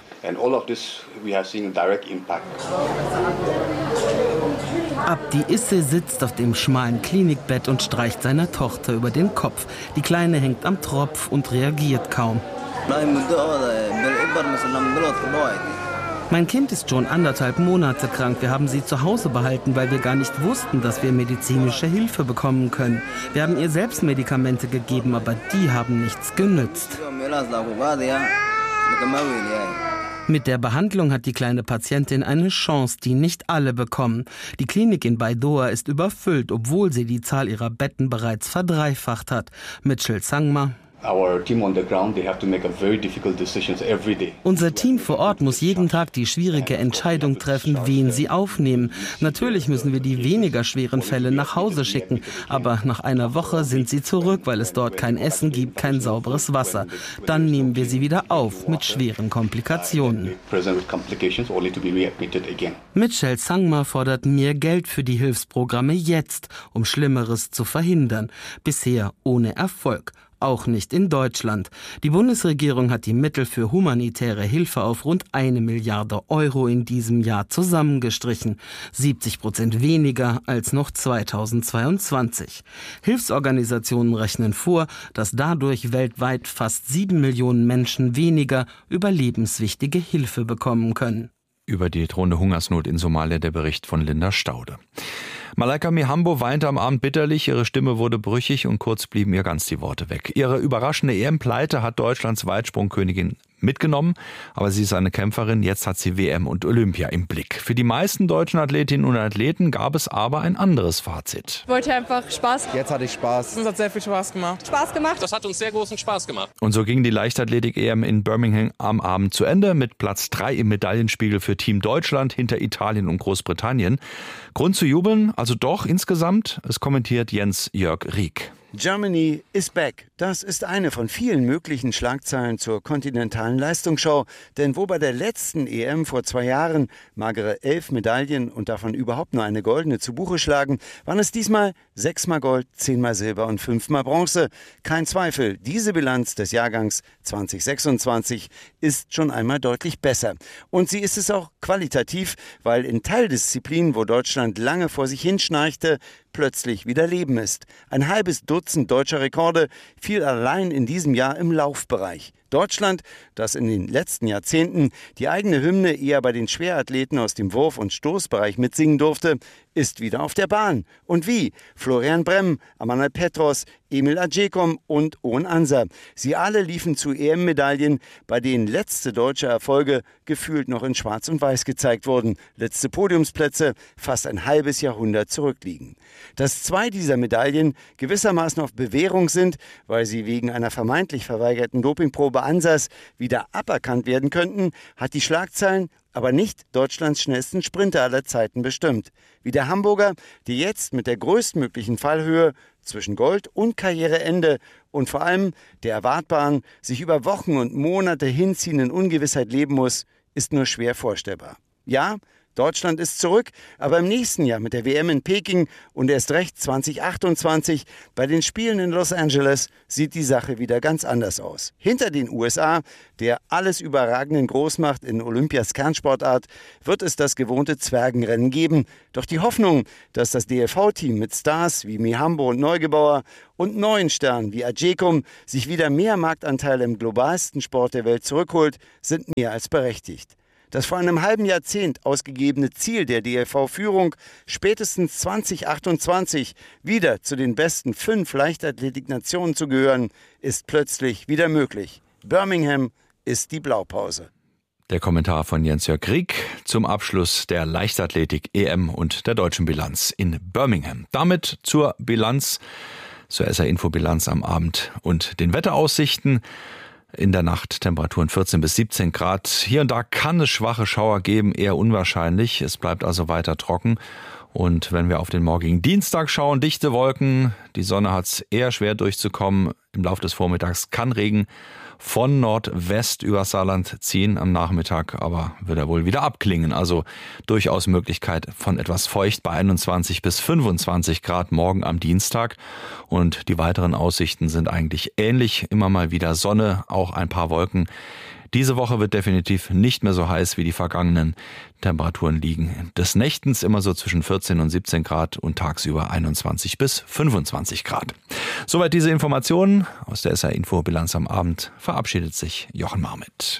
Abdi Isse sitzt auf dem schmalen Klinikbett und streicht seiner Tochter über den Kopf. Die Kleine hängt am Tropf und reagiert kaum. Mein Kind ist schon anderthalb Monate krank. Wir haben sie zu Hause behalten, weil wir gar nicht wussten, dass wir medizinische Hilfe bekommen können. Wir haben ihr selbst Medikamente gegeben, aber die haben nichts genützt. Mit der Behandlung hat die kleine Patientin eine Chance, die nicht alle bekommen. Die Klinik in Baidoa ist überfüllt, obwohl sie die Zahl ihrer Betten bereits verdreifacht hat. Mitchell Zangma. Unser Team vor Ort muss jeden Tag die schwierige Entscheidung treffen, wen sie aufnehmen. Natürlich müssen wir die weniger schweren Fälle nach Hause schicken, aber nach einer Woche sind sie zurück, weil es dort kein Essen gibt, kein sauberes Wasser. Dann nehmen wir sie wieder auf mit schweren Komplikationen. Mitchell Zangma fordert mehr Geld für die Hilfsprogramme jetzt, um Schlimmeres zu verhindern. Bisher ohne Erfolg. Auch nicht in Deutschland. Die Bundesregierung hat die Mittel für humanitäre Hilfe auf rund eine Milliarde Euro in diesem Jahr zusammengestrichen. siebzig Prozent weniger als noch zweitausendzweiundzwanzig. Hilfsorganisationen rechnen vor, dass dadurch weltweit fast sieben Millionen Menschen weniger überlebenswichtige Hilfe bekommen können. Über die drohende Hungersnot in Somalia der Bericht von Linda Staude. Malaika Mihambo weinte am Abend bitterlich, ihre Stimme wurde brüchig und kurz blieben ihr ganz die Worte weg. Ihre überraschende E M-Pleite hat Deutschlands Weitsprungkönigin mitgenommen, aber sie ist eine Kämpferin, jetzt hat sie W M und Olympia im Blick. Für die meisten deutschen Athletinnen und Athleten gab es aber ein anderes Fazit. Ich wollte einfach Spaß. Jetzt hatte ich Spaß. Es hat sehr viel Spaß gemacht. Spaß gemacht. Das hat uns sehr großen Spaß gemacht. Und so ging die Leichtathletik-E M in Birmingham am Abend zu Ende mit Platz drei im Medaillenspiegel für Team Deutschland hinter Italien und Großbritannien. Grund zu jubeln, also doch insgesamt, es kommentiert Jens-Jörg Rieck. Germany is back. Das ist eine von vielen möglichen Schlagzeilen zur kontinentalen Leistungsschau. Denn wo bei der letzten E M vor zwei Jahren magere elf Medaillen und davon überhaupt nur eine goldene zu Buche schlagen, waren es diesmal sechsmal Gold, zehnmal Silber und fünfmal Bronze. Kein Zweifel, diese Bilanz des Jahrgangs zwanzig sechsundzwanzig ist schon einmal deutlich besser. Und sie ist es auch qualitativ, weil in Teildisziplinen, wo Deutschland lange vor sich hinschnarchte, plötzlich wieder Leben ist. Ein halbes Dutzend deutscher Rekorde fiel allein in diesem Jahr im Laufbereich. Deutschland, das in den letzten Jahrzehnten die eigene Hymne eher bei den Schwerathleten aus dem Wurf- und Stoßbereich mitsingen durfte, ist wieder auf der Bahn. Und wie? Florian Bremm, Amanal Petros, Emil Adjekom und Owen Ansa. Sie alle liefen zu E M-Medaillen, bei denen letzte deutsche Erfolge gefühlt noch in Schwarz und Weiß gezeigt wurden. Letzte Podiumsplätze fast ein halbes Jahrhundert zurückliegen. Dass zwei dieser Medaillen gewissermaßen auf Bewährung sind, weil sie wegen einer vermeintlich verweigerten Dopingprobe Ansas wieder aberkannt werden könnten, hat die Schlagzeilen aber nicht Deutschlands schnellsten Sprinter aller Zeiten bestimmt. Wie der Hamburger, der jetzt mit der größtmöglichen Fallhöhe zwischen Gold und Karriereende und vor allem der erwartbaren, sich über Wochen und Monate hinziehenden Ungewissheit leben muss, ist nur schwer vorstellbar. Ja, Deutschland ist zurück, aber im nächsten Jahr mit der W M in Peking und erst recht zwanzig achtundzwanzig bei den Spielen in Los Angeles sieht die Sache wieder ganz anders aus. Hinter den U S A, der alles überragenden Großmacht in Olympias Kernsportart, wird es das gewohnte Zwergenrennen geben. Doch die Hoffnung, dass das D L V-Team mit Stars wie Mihambo und Neugebauer und neuen Sternen wie Adjekom sich wieder mehr Marktanteile im globalsten Sport der Welt zurückholt, sind mehr als berechtigt. Das vor einem halben Jahrzehnt ausgegebene Ziel der D L V-Führung, spätestens zwanzig achtundzwanzig wieder zu den besten fünf Leichtathletiknationen zu gehören, ist plötzlich wieder möglich. Birmingham ist die Blaupause. Der Kommentar von Jens-Jörg Rieck zum Abschluss der Leichtathletik-E M und der deutschen Bilanz in Birmingham. Damit zur Bilanz, zur S R-Info-Bilanz am Abend und den Wetteraussichten. In der Nacht Temperaturen vierzehn bis siebzehn Grad. Hier und da kann es schwache Schauer geben, eher unwahrscheinlich. Es bleibt also weiter trocken. Und wenn wir auf den morgigen Dienstag schauen, dichte Wolken. Die Sonne hat es eher schwer durchzukommen. Im Laufe des Vormittags kann Regen von Nordwest über Saarland ziehen am Nachmittag, aber wird er wohl wieder abklingen. Also durchaus Möglichkeit von etwas feucht bei einundzwanzig bis fünfundzwanzig Grad morgen am Dienstag. Und die weiteren Aussichten sind eigentlich ähnlich. Immer mal wieder Sonne, auch ein paar Wolken. Diese Woche wird definitiv nicht mehr so heiß wie die vergangenen. Temperaturen liegen des Nächtens immer so zwischen vierzehn und siebzehn Grad und tagsüber einundzwanzig bis fünfundzwanzig Grad. Soweit diese Informationen aus der S R-Info-Bilanz am Abend. Verabschiedet sich Jochen Marmit.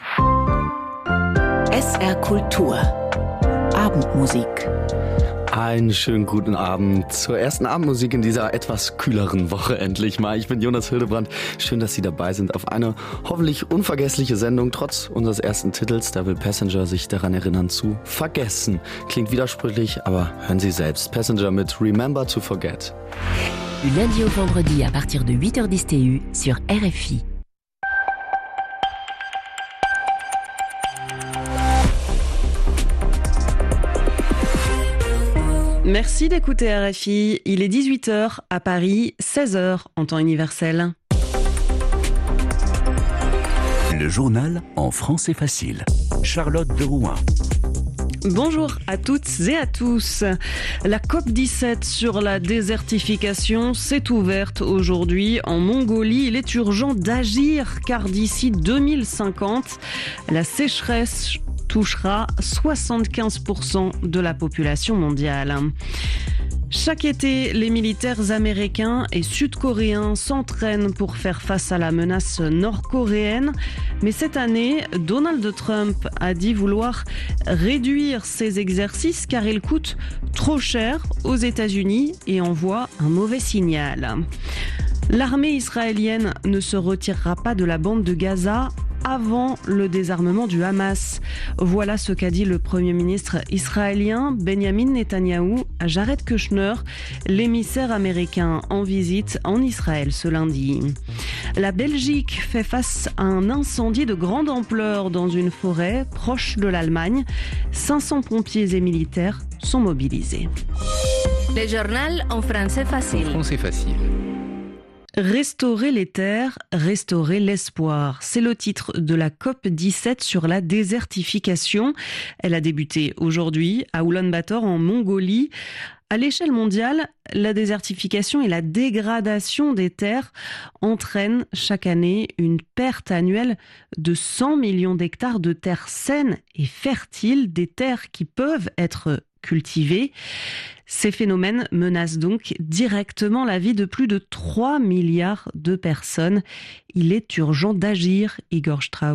S R Kultur. Abendmusik. Einen schönen guten Abend zur ersten Abendmusik in dieser etwas kühleren Woche endlich mal. Ich bin Jonas Hildebrand. Schön, dass Sie dabei sind auf eine hoffentlich unvergessliche Sendung, trotz unseres ersten Titels. Da will Passenger sich daran erinnern zu vergessen. Klingt widersprüchlich, aber hören Sie selbst. Passenger mit Remember to Forget. Du lundi au vendredi à partir de huit heures dix T U sur R F I. Merci d'écouter R F I. Il est dix-huit heures à Paris, seize heures en temps universel. Le journal en français facile. Charlotte de Rouen. Bonjour à toutes et à tous. La COP dix-sept sur la désertification s'est ouverte aujourd'hui en Mongolie. Il est urgent d'agir car d'ici deux mille cinquante, la sécheresse touchera soixante-quinze pour cent de la population mondiale. Chaque été, les militaires américains et sud-coréens s'entraînent pour faire face à la menace nord-coréenne. Mais cette année, Donald Trump a dit vouloir réduire ces exercices car ils coûtent trop cher aux États-Unis et envoient un mauvais signal. L'armée israélienne ne se retirera pas de la bande de Gaza avant le désarmement du Hamas. Voilà ce qu'a dit le Premier ministre israélien Benjamin Netanyahou à Jared Kushner, l'émissaire américain en visite en Israël ce lundi. La Belgique fait face à un incendie de grande ampleur dans une forêt proche de l'Allemagne. cinq cents pompiers et militaires sont mobilisés. Le journal en français facile. Français facile. Restaurer les terres, restaurer l'espoir. C'est le titre de la COP dix-sept sur la désertification. Elle a débuté aujourd'hui à Oulan-Bator en Mongolie. À l'échelle mondiale, la désertification et la dégradation des terres entraînent chaque année une perte annuelle de cent millions d'hectares de terres saines et fertiles, des terres qui peuvent être cultivées. Ces phénomènes menacent donc directement la vie de plus de trois milliards de personnes. Il est urgent d'agir, Igor Strauss.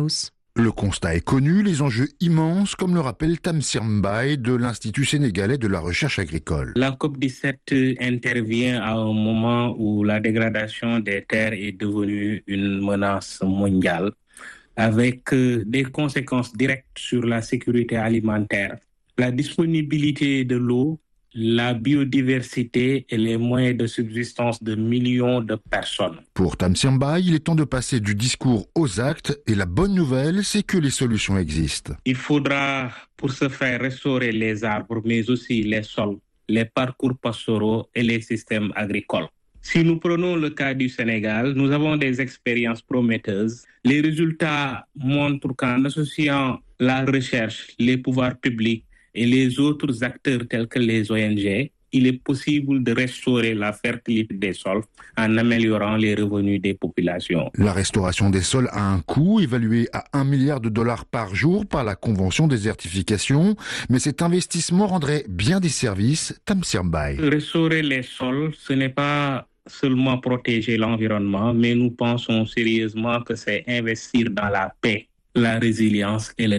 Le constat est connu, les enjeux immenses, comme le rappelle Tamsir Mbaye de l'Institut sénégalais de la recherche agricole. La COP dix-sept intervient à un moment où la dégradation des terres est devenue une menace mondiale, avec des conséquences directes sur la sécurité alimentaire, la disponibilité de l'eau, la biodiversité et les moyens de subsistance de millions de personnes. Pour Tamsir Mbaye, il est temps de passer du discours aux actes et la bonne nouvelle, c'est que les solutions existent. Il faudra pour ce faire restaurer les arbres, mais aussi les sols, les parcours pastoraux et les systèmes agricoles. Si nous prenons le cas du Sénégal, nous avons des expériences prometteuses. Les résultats montrent qu'en associant la recherche, les pouvoirs publics et les autres acteurs tels que les O N G, il est possible de restaurer la fertilité des sols en améliorant les revenus des populations. La restauration des sols a un coût évalué à un milliard de dollars par jour par la Convention désertification, mais cet investissement rendrait bien des services. Tamsir Mbaye. Restaurer les sols, ce n'est pas seulement protéger l'environnement, mais nous pensons sérieusement que c'est investir dans la paix, la résilience et le